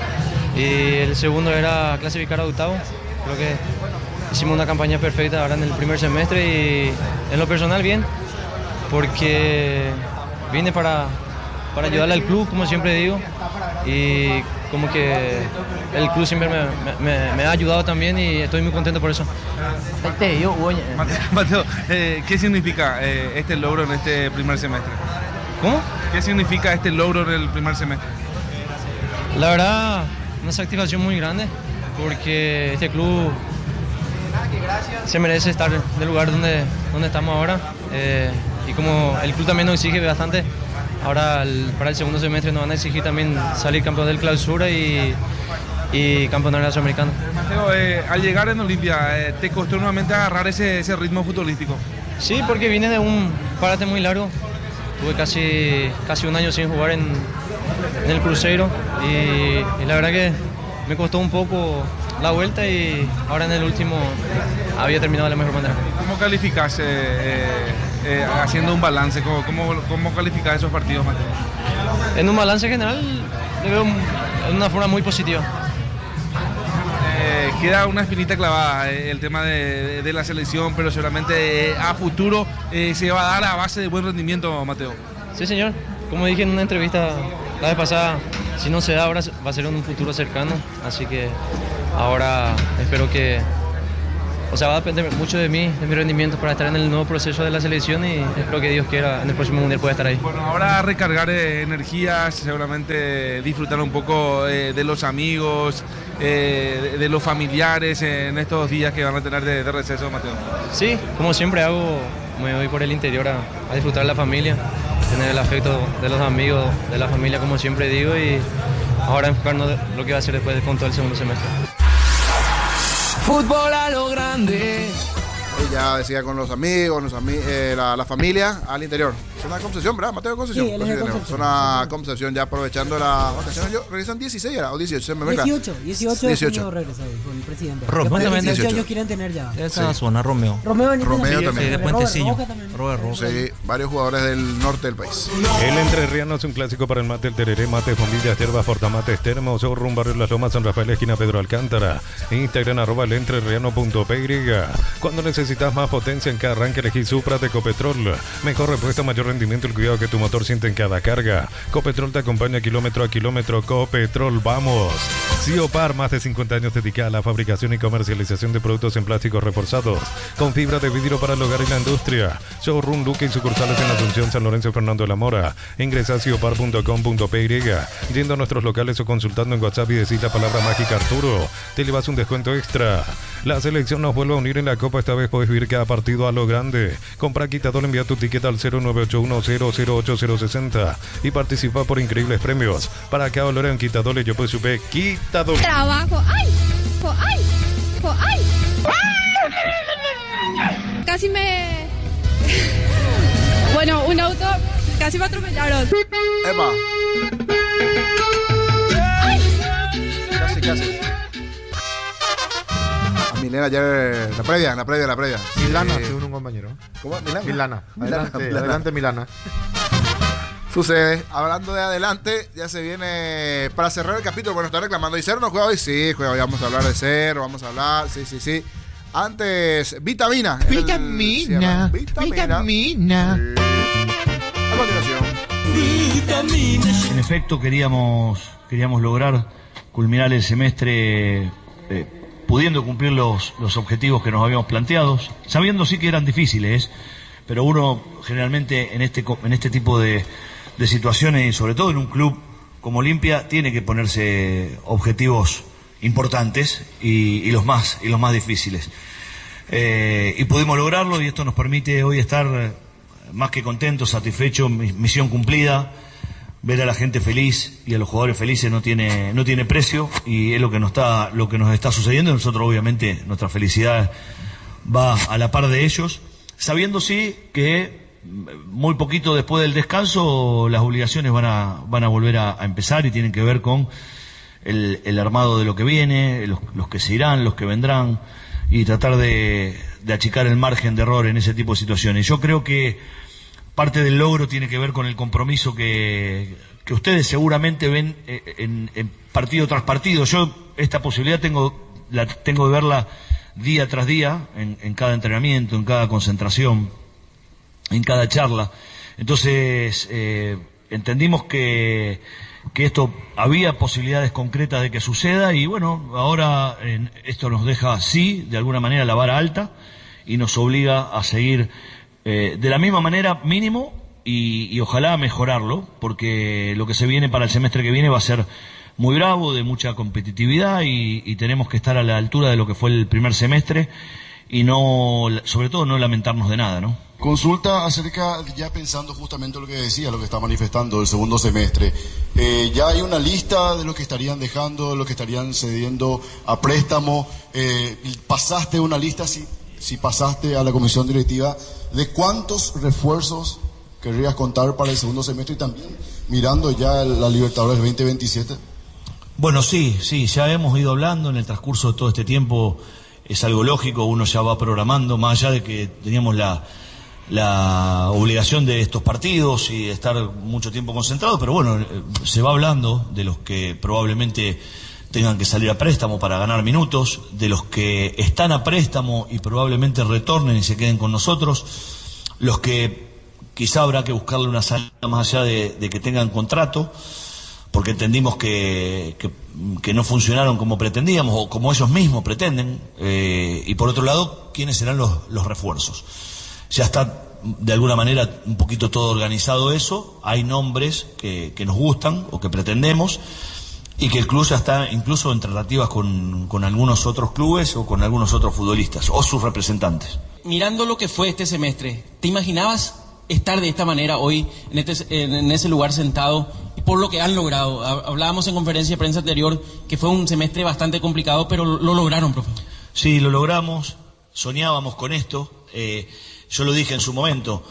y el segundo era clasificar a octavo. Creo que hicimos una campaña perfecta ahora en el primer semestre y en lo personal bien, porque vine para ayudarle al club, como siempre digo, y como que el club siempre me ha ayudado también y estoy muy contento por eso. Mateo, ¿qué significa este logro en este primer semestre? ¿Cómo? ¿Qué significa este logro en el primer semestre? La verdad, una satisfacción muy grande, porque este club se merece estar en el lugar donde estamos ahora, y como el club también nos exige bastante, ahora para el segundo semestre nos van a exigir también salir campeón del clausura y campeón de la Sudamericana. Mateo, al llegar en Olimpia, ¿te costó nuevamente agarrar ese ritmo futbolístico? Sí, porque vine de un parate muy largo, tuve casi un año sin jugar en el Cruzeiro y la verdad que me costó un poco la vuelta y ahora en el último había terminado de la mejor manera. ¿Cómo calificás, haciendo un balance, cómo calificás esos partidos, Mateo? En un balance general, le veo de una forma muy positiva. Queda una espinita clavada el tema de la selección, pero seguramente a futuro se va a dar a base de buen rendimiento, Mateo. Sí, señor. Como dije en una entrevista la vez pasada, si no se da ahora, va a ser en un futuro cercano. Así que ahora espero que... O sea, va a depender mucho de mí, de mi rendimiento para estar en el nuevo proceso de la selección y espero que Dios quiera en el próximo Mundial pueda estar ahí. Bueno, ahora recargar energías, seguramente disfrutar un poco de los amigos, de los familiares en estos días que van a tener de receso, Mateo. Sí, como siempre hago, me voy por el interior a disfrutar de la familia, tener el afecto de los amigos, de la familia, como siempre digo, y ahora enfocarnos en lo que va a ser después con todo el segundo semestre. Fútbol a lo grande. Ya decía con los amigos, la familia al interior. Zona de Concepción, ¿verdad? Mateo de Concepción. Sí, él es de Concepción. Zona Concepción, ya aprovechando las vacaciones. ¿Regresan 16 o 18? 18 de junio regresa con el presidente. Romeo también. 18 ellos quieren tener ya. Esa zona, Romeo. Romeo también. Sí, de Puentecillo. Robert Roja. Sí, varios jugadores del norte del país. El Entrerriano es un clásico para el mate, el tereré, mate, bombillas, hierbas, portamates, termos, showroom, barrio Las Lomas, San Rafael, esquina Pedro Alcántara. Instagram @elentreRriano.py. Cuando necesitas más potencia en cada arranque, elegí Supra de Copetrol. Mejor repuesto, mayor rendimiento, el cuidado que tu motor siente en cada carga. Copetrol te acompaña kilómetro a kilómetro. Copetrol, vamos. Ciopar, más de 50 años dedicada a la fabricación y comercialización de productos en plásticos reforzados con fibra de vidrio para el hogar y la industria. Showroom Luque y sucursales en Asunción, San Lorenzo y Fernando de la Mora. Ingresa a ciopar.com.py, yendo a nuestros locales o consultando en WhatsApp y decir la palabra mágica Arturo. Te llevas un descuento extra. La selección nos vuelve a unir en la Copa. Esta vez puedes vivir cada partido a lo grande. Compra Quitador, envía tu ticket al 0981008060 y participa por increíbles premios. Para cada dolor en Quitador, yo pues supe Quitador. Trabajo. ¡Ay! Casi me... Bueno, un auto casi me atropellaron. ¡Epa! Casi. A Milena ayer, la previa. Milana, según un compañero. ¿Cómo? Milana. Adelante, Milana. Sucede, hablando de adelante, ya se viene para cerrar el capítulo. Bueno, está reclamando, ¿y Cero no juega hoy? Sí, juega hoy, vamos a hablar de Cero, sí. Antes, Vitamina. Vitamina. A continuación. Vitamina. En efecto, queríamos lograr culminar el semestre pudiendo cumplir los objetivos que nos habíamos planteado, sabiendo sí que eran difíciles, pero uno generalmente en este tipo de situaciones, y sobre todo en un club como Olimpia, tiene que ponerse objetivos importantes y los más difíciles. Y pudimos lograrlo, y esto nos permite hoy estar más que contentos, satisfechos, misión cumplida. Ver a la gente feliz y a los jugadores felices no tiene precio, y es lo que nos está sucediendo. Nosotros, obviamente, nuestra felicidad va a la par de ellos, sabiendo sí que muy poquito después del descanso las obligaciones van a volver a empezar, y tienen que ver con el armado de lo que viene, los que se irán, los que vendrán, y tratar de achicar el margen de error en ese tipo de situaciones. Yo creo que parte del logro tiene que ver con el compromiso que ustedes seguramente ven en partido tras partido. Yo esta posibilidad tengo de verla día tras día, en cada entrenamiento, en cada concentración, en cada charla. Entonces entendimos que esto había posibilidades concretas de que suceda, y bueno, ahora esto nos deja, sí, de alguna manera la vara alta, y nos obliga a seguir de la misma manera mínimo, y ojalá mejorarlo, porque lo que se viene para el semestre que viene va a ser muy bravo, de mucha competitividad, y tenemos que estar a la altura de lo que fue el primer semestre, y sobre todo no lamentarnos de nada, ¿no? Consulta acerca, ya pensando justamente lo que decía, lo que está manifestando el segundo semestre. Ya hay una lista de lo que estarían dejando, lo que estarían cediendo a préstamo. ¿Pasaste una lista, si pasaste a la comisión directiva, de cuántos refuerzos querrías contar para el segundo semestre, y también mirando ya la Libertadores 2027? Bueno, sí, ya hemos ido hablando en el transcurso de todo este tiempo. es algo lógico, uno ya va programando, más allá de que teníamos la obligación de estos partidos y estar mucho tiempo concentrado, pero bueno, se va hablando de los que probablemente tengan que salir a préstamo para ganar minutos, de los que están a préstamo y probablemente retornen y se queden con nosotros, los que quizá habrá que buscarle una salida más allá de que tengan contrato, porque entendimos que no funcionaron como pretendíamos o como ellos mismos pretenden, y por otro lado, ¿quiénes serán los refuerzos? Ya está de alguna manera un poquito todo organizado eso, hay nombres que nos gustan o que pretendemos, y que el club ya está incluso en tratativas con algunos otros clubes o con algunos otros futbolistas o sus representantes. Mirando lo que fue este semestre, ¿te imaginabas estar de esta manera hoy en ese lugar sentado por lo que han logrado? Hablábamos en conferencia de prensa anterior que fue un semestre bastante complicado, pero lo lograron, profe. Sí, lo logramos, soñábamos con esto. Yo lo dije en su momento,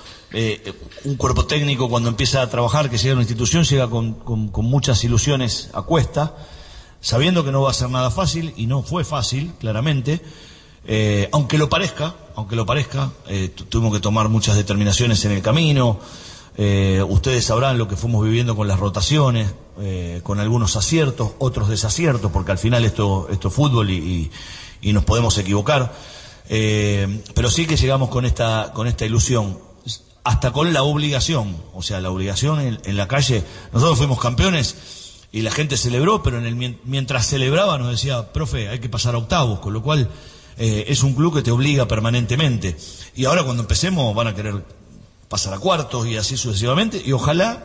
un cuerpo técnico cuando empieza a trabajar, que llega a una institución, llega con muchas ilusiones a cuesta, sabiendo que no va a ser nada fácil, y no fue fácil, claramente, aunque lo parezca, tuvimos que tomar muchas determinaciones en el camino. Ustedes sabrán lo que fuimos viviendo con las rotaciones, con algunos aciertos, otros desaciertos, porque al final esto es fútbol y nos podemos equivocar. Pero sí que llegamos con esta ilusión, hasta con la obligación, o sea, la obligación en la calle. Nosotros fuimos campeones y la gente celebró, pero mientras celebraba nos decía, profe, hay que pasar a octavos, con lo cual es un club que te obliga permanentemente. Y ahora cuando empecemos van a querer pasar a cuartos y así sucesivamente, y ojalá,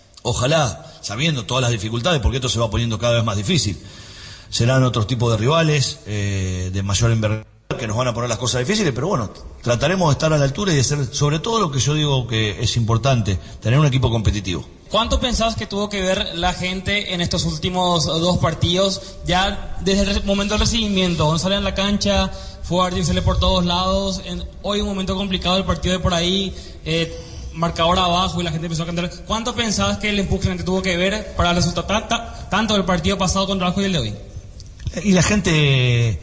sabiendo todas las dificultades, porque esto se va poniendo cada vez más difícil, serán otros tipos de rivales de mayor envergadura que nos van a poner las cosas difíciles, pero bueno, trataremos de estar a la altura y de hacer sobre todo lo que yo digo que es importante, tener un equipo competitivo. ¿Cuánto pensás que tuvo que ver la gente en estos últimos 2 partidos, ya desde el momento del recibimiento, cuando salen a la cancha, fue artificial por todos lados, hoy un momento complicado del partido de por ahí, marcador abajo y la gente empezó a cantar? ¿Cuánto pensás que el empuje que la gente tuvo que ver para el resultado tanto del partido pasado contra Vasco y el de hoy? Y la gente...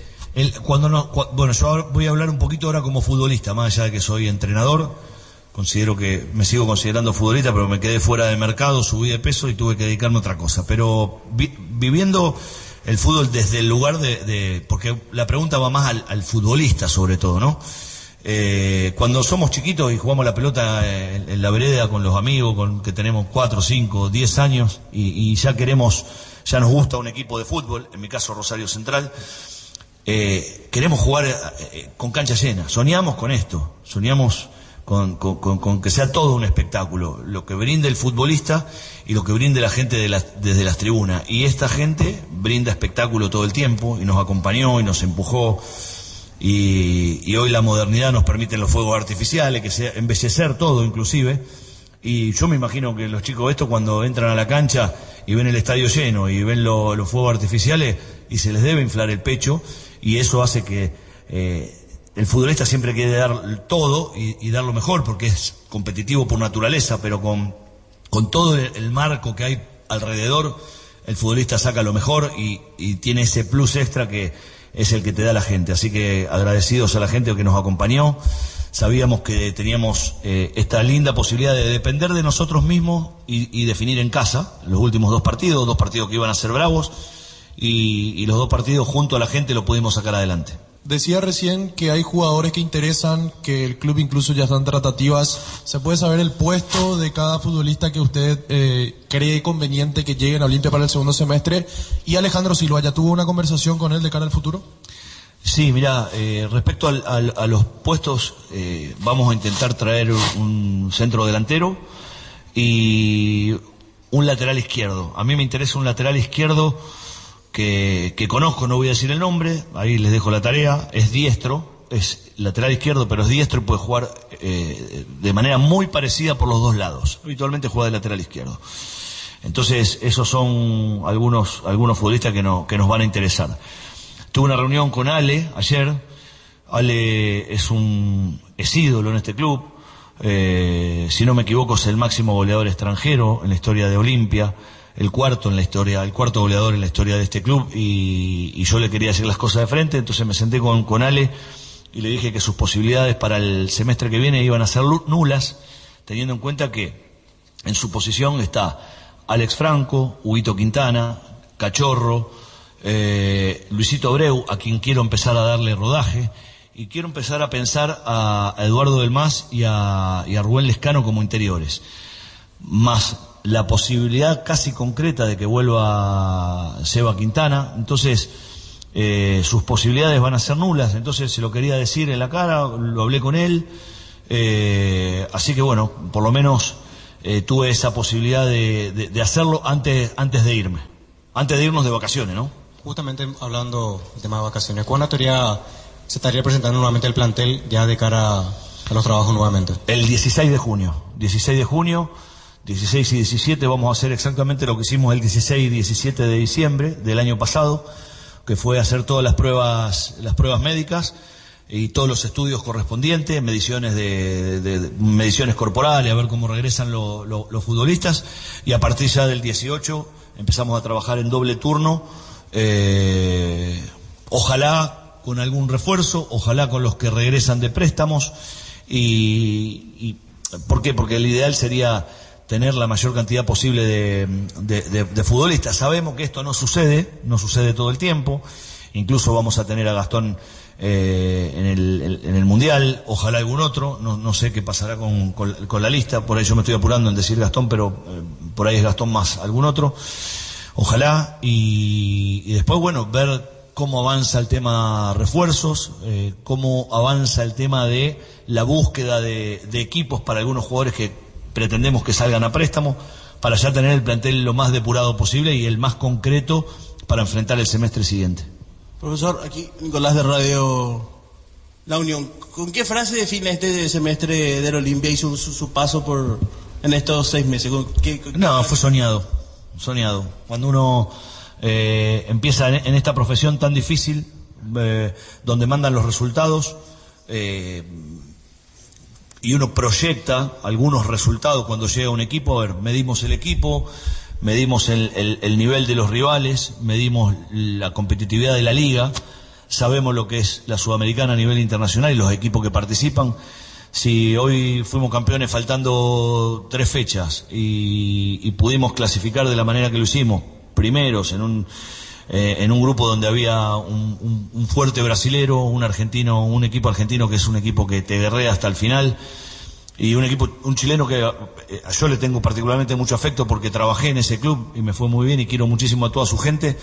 Bueno, yo voy a hablar un poquito ahora como futbolista, más allá de que soy entrenador. Considero que me sigo considerando futbolista, pero me quedé fuera de mercado, subí de peso y tuve que dedicarme a otra cosa. Pero viviendo el fútbol desde el lugar porque la pregunta va más al futbolista sobre todo, ¿no? Cuando somos chiquitos y jugamos la pelota en la vereda con los amigos, que tenemos 4, 5, 10 años y ya nos gusta un equipo de fútbol, en mi caso Rosario Central. Queremos jugar con cancha llena, soñamos con esto, soñamos con que sea todo un espectáculo, lo que brinde el futbolista y lo que brinde la gente desde las tribunas, y esta gente brinda espectáculo todo el tiempo y nos acompañó y nos empujó, y hoy la modernidad nos permite los fuegos artificiales, que sea embellecer todo inclusive, y yo me imagino que los chicos estos cuando entran a la cancha y ven el estadio lleno y ven los fuegos artificiales y se les debe inflar el pecho. Y eso hace que el futbolista siempre quiere dar todo y dar lo mejor, porque es competitivo por naturaleza, pero con todo el marco que hay alrededor, el futbolista saca lo mejor y tiene ese plus extra que es el que te da la gente. Así que agradecidos a la gente que nos acompañó. Sabíamos que teníamos esta linda posibilidad de depender de nosotros mismos y definir en casa los últimos 2 partidos que iban a ser bravos. Y los 2 partidos junto a la gente lo pudimos sacar adelante. Decía recién que hay jugadores que interesan, que el club incluso ya está en tratativas. ¿Se puede saber el puesto de cada futbolista que usted cree conveniente que lleguen a Olimpia para el segundo semestre? Y Alejandro Silva, ¿ya tuvo una conversación con él de cara al futuro? Sí, mira, respecto a los puestos, vamos a intentar traer un centro delantero y un lateral izquierdo. A mí me interesa un lateral izquierdo que conozco, no voy a decir el nombre, ahí les dejo la tarea, es diestro, es lateral izquierdo, pero es diestro y puede jugar de manera muy parecida por los 2 lados. Habitualmente juega de lateral izquierdo. Entonces, esos son algunos futbolistas que nos van a interesar. Tuve una reunión con Ale ayer. Ale es ídolo en este club. Si no me equivoco, es el máximo goleador extranjero en la historia de Olimpia. el cuarto en la historia, el cuarto goleador en la historia de este club, y yo le quería decir las cosas de frente. Entonces me senté con Ale y le dije que sus posibilidades para el semestre que viene iban a ser nulas, teniendo en cuenta que en su posición está Alex Franco, Huguito Quintana, Cachorro, Luisito Abreu, a quien quiero empezar a darle rodaje, y quiero empezar a pensar a Eduardo Del Mas y a Rubén Lescano como interiores, más la posibilidad casi concreta de que vuelva Seba Quintana. Entonces sus posibilidades van a ser nulas. Entonces se lo quería decir en la cara, lo hablé con él, así que bueno, por lo menos tuve esa posibilidad de hacerlo antes de irnos de vacaciones, ¿no? Justamente hablando del tema de vacaciones, ¿cuándo se estaría presentando nuevamente el plantel ya de cara a los trabajos nuevamente? El 16 de junio, 16 y 17 vamos a hacer exactamente lo que hicimos el 16 y 17 de diciembre del año pasado, que fue hacer todas las pruebas médicas y todos los estudios correspondientes, mediciones mediciones corporales, a ver cómo regresan los futbolistas, y a partir ya del 18 empezamos a trabajar en doble turno, ojalá con algún refuerzo, ojalá con los que regresan de préstamos, y ¿por qué? Porque el ideal sería tener la mayor cantidad posible de futbolistas. Sabemos que esto no sucede todo el tiempo, incluso vamos a tener a Gastón en el Mundial, ojalá algún otro, no sé qué pasará con la lista, por ahí yo me estoy apurando en decir Gastón, pero por ahí es Gastón más algún otro, ojalá, y después bueno, ver cómo avanza el tema refuerzos, cómo avanza el tema de la búsqueda de equipos para algunos jugadores que pretendemos que salgan a préstamo, para ya tener el plantel lo más depurado posible y el más concreto para enfrentar el semestre siguiente. Profesor, aquí Nicolás de Radio La Unión. ¿Con qué frase define este semestre del Olimpia y su paso en estos 6 meses? No, fue soñado. Cuando uno empieza en esta profesión tan difícil, donde mandan los resultados, y uno proyecta algunos resultados cuando llega un equipo, a ver, medimos el equipo, medimos el nivel de los rivales, medimos la competitividad de la liga, sabemos lo que es la Sudamericana a nivel internacional y los equipos que participan. Si hoy fuimos campeones faltando 3 fechas y pudimos clasificar de la manera que lo hicimos, primeros en un grupo donde había un fuerte brasilero, un equipo argentino que es un equipo que te guerrea hasta el final, y un chileno que yo le tengo particularmente mucho afecto porque trabajé en ese club y me fue muy bien y quiero muchísimo a toda su gente.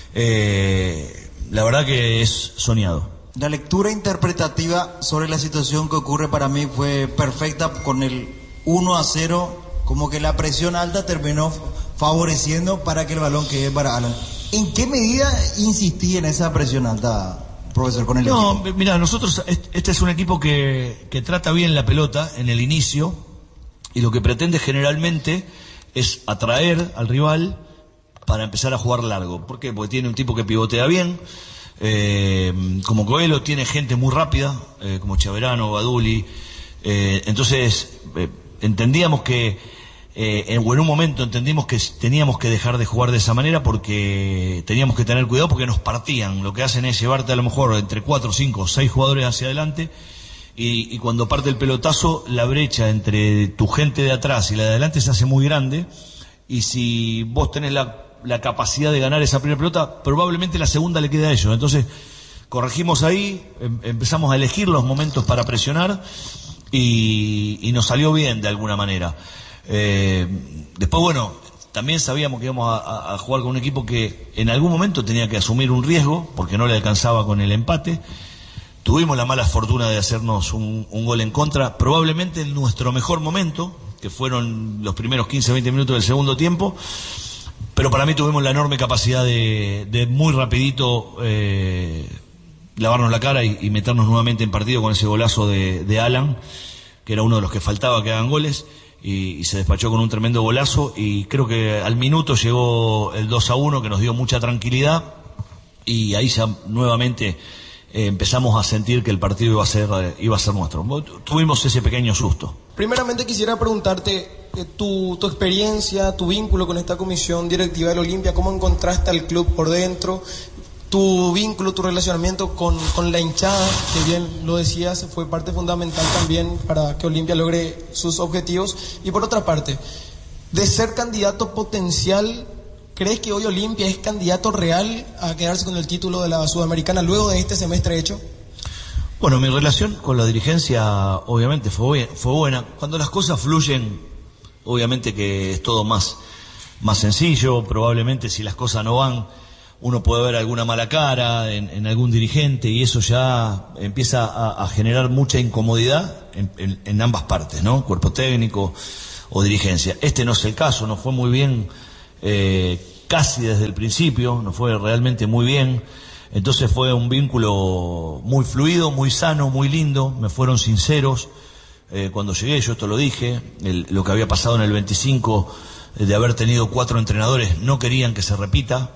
La verdad que es soñado. La lectura interpretativa sobre la situación que ocurre para mí fue perfecta, con el 1-0, como que la presión alta terminó favoreciendo para que el balón quede para Alan. ¿En qué medida insistí en esa presión alta, profesor, con el equipo? No, mira, nosotros, este es un equipo que trata bien la pelota en el inicio, y lo que pretende generalmente es atraer al rival para empezar a jugar largo. ¿Por qué? Porque tiene un tipo que pivotea bien, como Coelho, tiene gente muy rápida, como Chaverano, Baduli, entonces entendíamos que en un momento entendimos que teníamos que dejar de jugar de esa manera porque teníamos que tener cuidado, porque nos partían. Lo que hacen es llevarte a lo mejor entre 4, 5, 6 jugadores hacia adelante, y cuando parte el pelotazo, la brecha entre tu gente de atrás y la de adelante se hace muy grande, y si vos tenés la capacidad de ganar esa primera pelota, probablemente la segunda le queda a ellos. Entonces corregimos ahí, empezamos a elegir los momentos para presionar, y nos salió bien de alguna manera. Después, bueno, también sabíamos que íbamos a jugar con un equipo que en algún momento tenía que asumir un riesgo porque no le alcanzaba con el empate. Tuvimos la mala fortuna de hacernos un gol en contra, probablemente en nuestro mejor momento, que fueron los primeros 15-20 minutos del segundo tiempo, pero para mí tuvimos la enorme capacidad de muy rapidito lavarnos la cara y meternos nuevamente en partido con ese golazo de Alan, que era uno de los que faltaba que hagan goles. Y se despachó con un tremendo golazo, y creo que al minuto llegó el 2-1, que nos dio mucha tranquilidad, y ahí ya nuevamente empezamos a sentir que el partido iba a ser nuestro. Tuvimos ese pequeño susto. Primeramente quisiera preguntarte, tu experiencia, tu vínculo con esta comisión directiva del Olimpia, cómo encontraste al club por dentro, tu vínculo, tu relacionamiento con la hinchada, que bien lo decías, fue parte fundamental también para que Olimpia logre sus objetivos. Y por otra parte, de ser candidato potencial, ¿crees que hoy Olimpia es candidato real a quedarse con el título de la Sudamericana luego de este semestre hecho? Bueno, mi relación con la dirigencia obviamente fue buena. Cuando las cosas fluyen, obviamente que es todo más sencillo. Probablemente si las cosas no van, uno puede ver alguna mala cara en algún dirigente y eso ya empieza a generar mucha incomodidad en ambas partes, ¿no? Cuerpo técnico o dirigencia. Este no es el caso, nos fue muy bien casi desde el principio, nos fue realmente muy bien. Entonces fue un vínculo muy fluido, muy sano, muy lindo. Me fueron sinceros cuando llegué, yo esto lo dije, lo que había pasado en el 25 de haber tenido 4 entrenadores, no querían que se repita,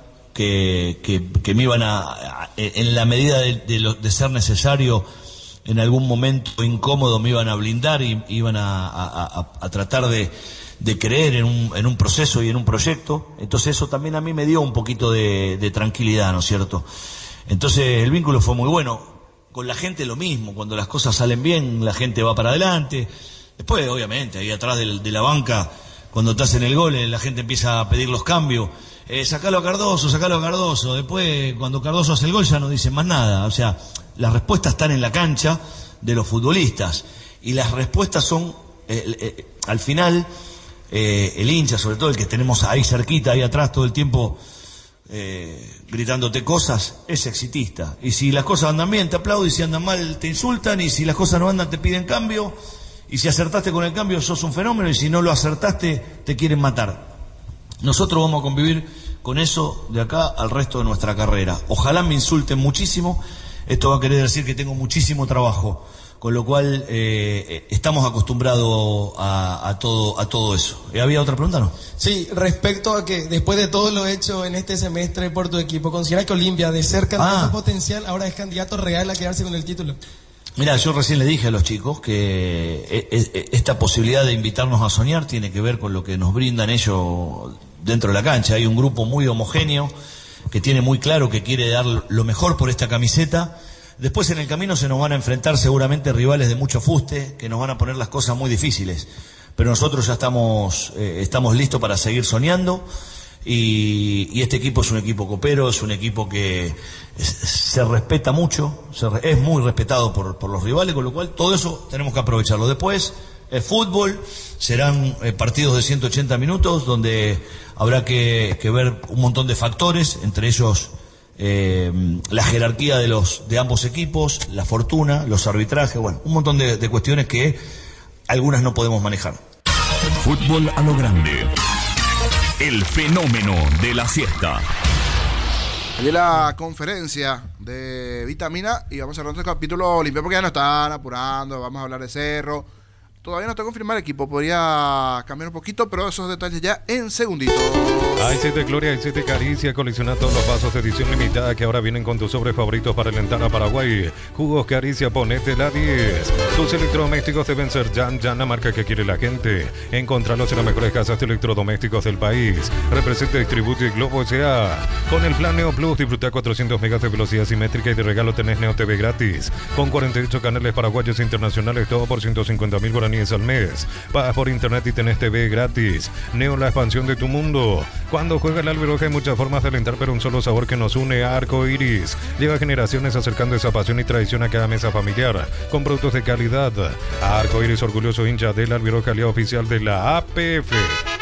que me iban en la medida de ser necesario, en algún momento incómodo me iban a blindar y iban a tratar de creer en un proceso y en un proyecto. Entonces eso también a mí me dio un poquito de tranquilidad, ¿no es cierto? Entonces el vínculo fue muy bueno. Con la gente lo mismo, cuando las cosas salen bien, la gente va para adelante. Después, obviamente, ahí atrás de la banca, cuando te hacen el gol, la gente empieza a pedir los cambios. Sacalo a Cardoso. Después, cuando Cardoso hace el gol, ya no dicen más nada. O sea, las respuestas están en la cancha de los futbolistas. Y las respuestas son, al final, el hincha, sobre todo el que tenemos ahí cerquita, ahí atrás, todo el tiempo gritándote cosas, es exitista. Y si las cosas andan bien, te aplauden, y si andan mal, te insultan, y si las cosas no andan, te piden cambio, y si acertaste con el cambio, sos un fenómeno, y si no lo acertaste, te quieren matar. Nosotros vamos a convivir con eso de acá al resto de nuestra carrera. Ojalá me insulten muchísimo, esto va a querer decir que tengo muchísimo trabajo, con lo cual estamos acostumbrados a todo eso. ¿Había otra pregunta, no? Sí, respecto a que después de todo lo hecho en este semestre por tu equipo, ¿consideras que Olimpia, de ser candidato potencial, ahora es candidato real a quedarse con el título? Mira, yo recién le dije a los chicos que esta posibilidad de invitarnos a soñar tiene que ver con lo que nos brindan ellos dentro de la cancha. Hay un grupo muy homogéneo que tiene muy claro que quiere dar lo mejor por esta camiseta. Después en el camino se nos van a enfrentar seguramente rivales de mucho fuste, que nos van a poner las cosas muy difíciles. Pero nosotros ya estamos listos para seguir soñando. Y este equipo es un equipo copero, es un equipo que se respeta mucho, es muy respetado por los rivales, con lo cual todo eso tenemos que aprovecharlo. Después, el fútbol, serán partidos de 180 minutos, donde habrá que ver un montón de factores, entre ellos la jerarquía de ambos equipos, la fortuna, los arbitrajes, bueno, un montón de cuestiones que algunas no podemos manejar. Fútbol a lo grande. El fenómeno de la siesta. Aquí la conferencia de Vitamina y vamos a cerrar este capítulo Olimpia porque ya no están apurando, vamos a hablar de Cerro. Todavía no está confirmado el equipo, podría cambiar un poquito, pero esos detalles ya en segunditos. i7 Gloria, i7 Caricia, colecciona todos los vasos de edición limitada que ahora vienen con tus sobres favoritos para alentar a Paraguay. Jugos Caricia, ponete la 10. Tus electrodomésticos deben ser Yan, la marca que quiere la gente. Encontralos en las mejores casas de electrodomésticos del país. Representa Distributi Globo S.A. Con el plan Neo Plus, disfruta 400 megas de velocidad simétrica y de regalo tenés Neo TV gratis. Con 48 canales paraguayos e internacionales, todo por 150.000 guaraníes al mes. Pagas por internet y tenés TV gratis. Neo, la expansión de tu mundo. Cuando juega el Albiroja hay muchas formas de alentar, pero un solo sabor que nos une: Arco Iris. Lleva generaciones acercando esa pasión y tradición a cada mesa familiar, con productos de calidad. Arco Iris, orgulloso hincha del Albiroja, aliado oficial de la APF.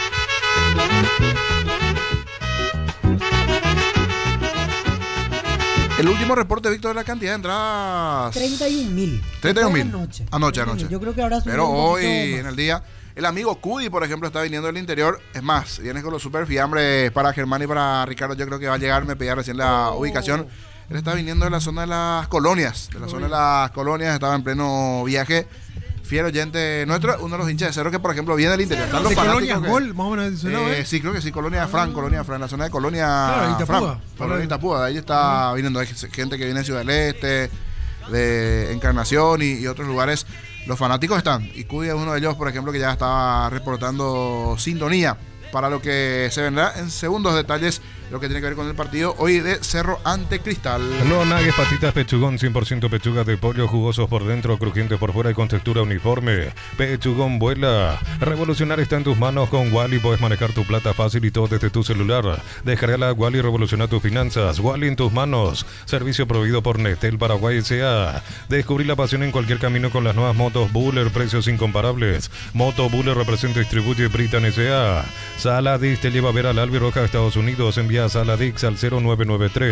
El último reporte, Víctor, de la cantidad de entradas. 31.000. 31.000. Anoche. Yo creo que ahora pero hoy, en el día, el amigo Cudi, por ejemplo, está viniendo del interior. Es más, viene con los super fiambres para Germán y para Ricardo. Yo creo que va a llegar, me pedía recién la ubicación. Él está viniendo de la zona de las colonias. Estaba en pleno viaje. Fiel oyente nuestro, uno de los hinchas de Cerro que, por ejemplo, viene del interior. Están los Colonia Gol, más o menos mencionado, sí, creo que sí, Colonia Fran, en la zona de Colonia claro, Itapúa. Colonia Itapúa, de ahí está viniendo, hay gente que viene de Ciudad del Este, de Encarnación y otros lugares. los fanáticos están. Y Cudi es uno de ellos, por ejemplo, que ya estaba reportando sintonía para lo que se vendrá en segundos detalles, lo que tiene que ver con el partido hoy de Cerro ante Cristal. No nagues patitas Pechugón, 100% pechugas de pollo, jugosos por dentro, crujientes por fuera y con textura uniforme. Pechugón vuela. Revolucionar está en tus manos con Wally. Puedes manejar tu plata fácil y todo desde tu celular. Descargala Wally y revoluciona tus finanzas. Wally en tus manos. Servicio proveído por Nestel Paraguay S.A. Descubrí la pasión en cualquier camino con las nuevas motos Buller, precios incomparables. Moto Buller representa y distribuye Britan S.A. Saladix te lleva a ver al Albirroja a Estados Unidos. Envía Saladix al 0993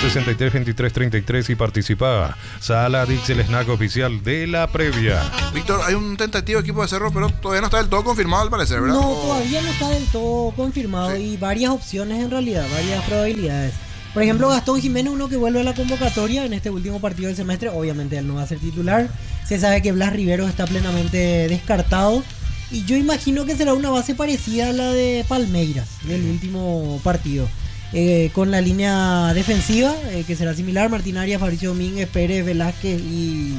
632333 y participa. Saladix, el snack oficial de la previa. Víctor, hay un tentativo equipo de Cerro, pero todavía no está del todo confirmado al parecer, ¿verdad? No, todavía no está del todo confirmado, y varias opciones en realidad, varias probabilidades. Por ejemplo, Gastón Jiménez, uno que vuelve a la convocatoria en este último partido del semestre. Obviamente él no va a ser titular. Se sabe que Blas Riveros está plenamente descartado. Y yo imagino que será una base parecida a la de Palmeiras del último partido. Con la línea defensiva, que será similar: Martín Arias, Fabricio Domínguez, Pérez, Velázquez y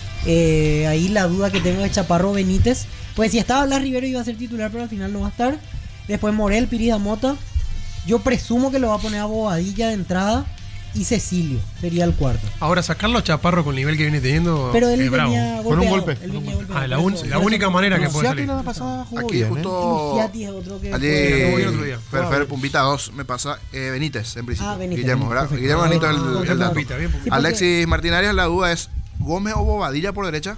ahí la duda que tengo de Chaparro Benítez. Pues si estaba Blas Rivero iba a ser titular, pero al final no va a estar. Después Morel, Pirida Mota. Yo presumo que lo va a poner a Bobadilla de entrada y Cecilio sería el cuarto. Ahora, sacarlo a Chaparro con el nivel que viene teniendo. Pero él bravo. venía golpeado. Con un golpe. Él venía golpeado. La única manera que puede salir. La pasada jugó Aquí bien, justo Luciati es otro que allí otro día. Fer Pumbita 2 me pasa Benítez en principio. Benítez, Guillermo, ¿verdad? perfecto. Guillermo Benito el dato. Pumbita, bien, Pumbita. Alexis Martín Arias, la duda es Gómez o Bobadilla por derecha.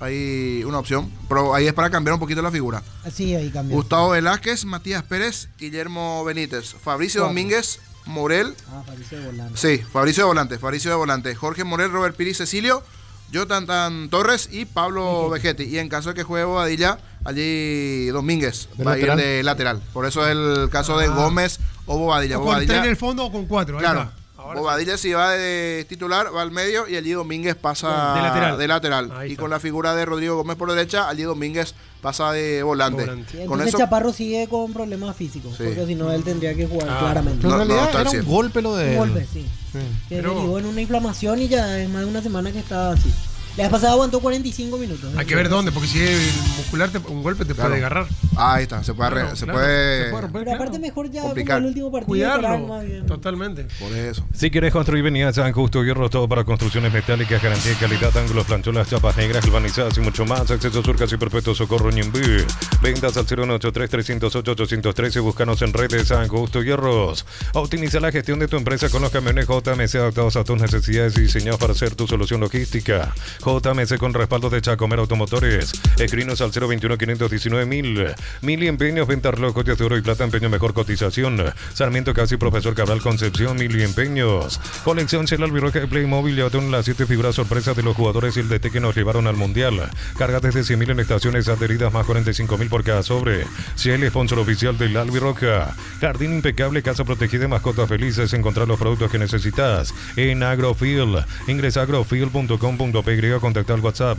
Hay una opción, pero ahí es para cambiar un poquito la figura. Sí, ahí cambia. Gustavo Velázquez, Matías Pérez, Guillermo Benítez, Fabricio Domínguez, Morel. Fabricio de volante. Sí, Fabricio de volante. Jorge Morel, Robert Piri, Cecilio, Jonathan Torres y Pablo Vegetti. Y en caso de que juegue Bobadilla, allí Domínguez va a ir de lateral. Por eso es el caso de Gómez o Bobadilla. O con 3 en el fondo o con 4. Claro. Bobadilla si va de titular, va al medio, y allí Domínguez pasa de lateral. Y con la figura de Rodrigo Gómez por derecha, allí Domínguez pasa de volante. Entonces Con eso, Chaparro sigue con problemas físicos, Sí. porque si no él tendría que jugar claramente. Pero en realidad está era al un 100. golpe lo de él. Un golpe, sí. Que Pero- derivó en una inflamación y ya es más de una semana que está así. La vez pasada aguantó 45 minutos. Hay que ver dónde, porque si es muscular, un golpe te Claro. puede agarrar. Ahí está, se puede, Claro, se claro, puede se puede romper, Pero aparte mejor ya complicar. como el último partido. Cuidarlo. esperar más bien. Totalmente. por eso. Si quieres construir, venía a San Justo Hierro, todo para construcciones metálicas, garantía de calidad, ángulos, plancholas, chapas negras, galvanizadas y mucho más. Acceso Surcas y Perpetuo Socorro Ñimbí. Ventas al 0183-308-813. Búscanos en redes San Justo Hierros. Optimiza la gestión de tu empresa con los camiones JMC adaptados a tus necesidades y diseñados para ser tu solución logística. JMC con respaldo de Chacomer Automotores. Escrinos al 021-519-1000. Mili Empeños, venta relojes de oro y plata, empeño mejor cotización. Sarmiento Casi, Profesor Cabral Concepción, Mili Empeños. Colección Shell Albirroja de Playmobil, llévate las 7 figuras sorpresas de los jugadores y el DT que nos llevaron al Mundial. Carga desde 100.000 en estaciones adheridas, más 45.000 por cada sobre. Shell, sponsor oficial del Albirroja. Jardín impecable, casa protegida, mascotas felices. Encontrar los productos que necesitas en Agrofield. Ingresa a agrofil.com.py o contacta al WhatsApp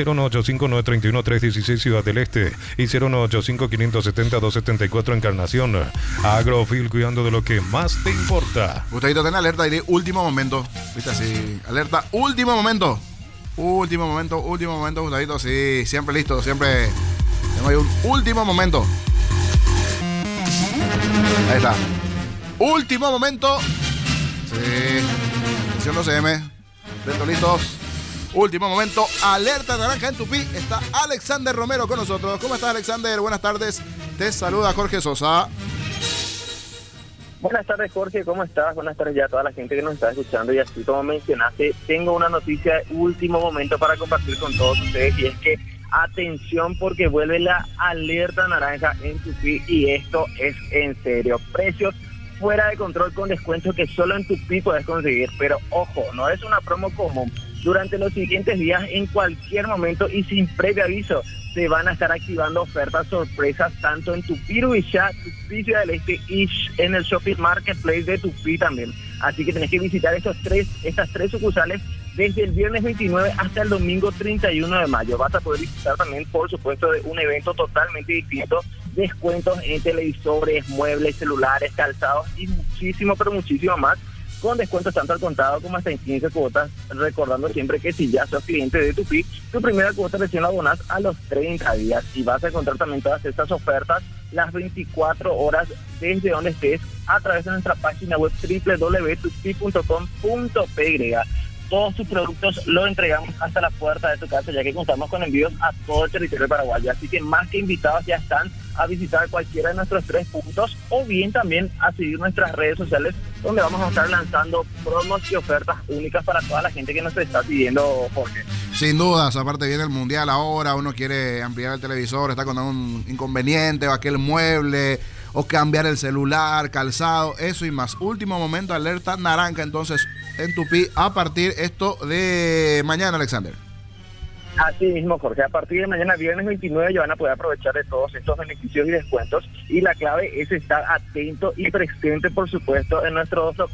0185931-316 Ciudad del Este y 0185570-274 Encarnación. Agrofield, cuidando de lo que más te importa. Gustavo, ten alerta y de último momento. ¿Viste así? Alerta, último momento. Último momento, Gustavito. Sí, siempre listo, siempre. Tengo ahí un último momento. Ahí está. Último momento. Sí. Sesión 12M. Dentro listos. Último momento. Alerta naranja en Tupí. Está Alexander Romero con nosotros. ¿Cómo estás, Alexander? Buenas tardes. Te saluda Jorge Sosa. Buenas tardes, Jorge, ¿cómo estás? Buenas tardes ya a toda la gente que nos está escuchando. Y así como mencionaste, tengo una noticia de último momento para compartir con todos ustedes, y es que atención, porque vuelve la alerta naranja en Tupí, y esto es en serio. Precios fuera de control con descuentos que solo en Tupí puedes conseguir, pero ojo, no es una promo común. Durante los siguientes días, en cualquier momento y sin previo aviso, se van a estar activando ofertas sorpresas tanto en Tupí Ruishá, Tupí Ciudad del Este y en el Shopping Marketplace de Tupí también. Así que tenés que visitar estas tres sucursales desde el viernes 29 hasta el domingo 31 de mayo. Vas a poder visitar también, por supuesto, de un evento totalmente distinto, descuentos en televisores, muebles, celulares, calzados y muchísimo, pero muchísimo más, con descuentos tanto al contado como hasta en 15 cuotas, recordando siempre que si ya sos cliente de Tupi, tu primera cuota recién la abonás a los 30 días y vas a encontrar también todas estas ofertas las 24 horas desde donde estés a través de nuestra página web www.tupi.com.py. Todos sus productos los entregamos hasta la puerta de tu casa, ya que contamos con envíos a todo el territorio paraguayo. Así que más que invitados ya están a visitar cualquiera de nuestros 3 puntos o bien también a seguir nuestras redes sociales, donde vamos a estar lanzando promos y ofertas únicas para toda la gente que nos está siguiendo, Jorge. Sin dudas, aparte viene el Mundial ahora, uno quiere ampliar el televisor, está con un inconveniente o aquel mueble, o cambiar el celular, calzado, eso y más. Último momento, alerta naranja entonces en Tupi a partir esto de mañana, Alexander. Así mismo, Jorge, a partir de mañana viernes 29 ya van a poder aprovechar de todos estos beneficios y descuentos, y la clave es estar atento y presente, por supuesto, en nuestros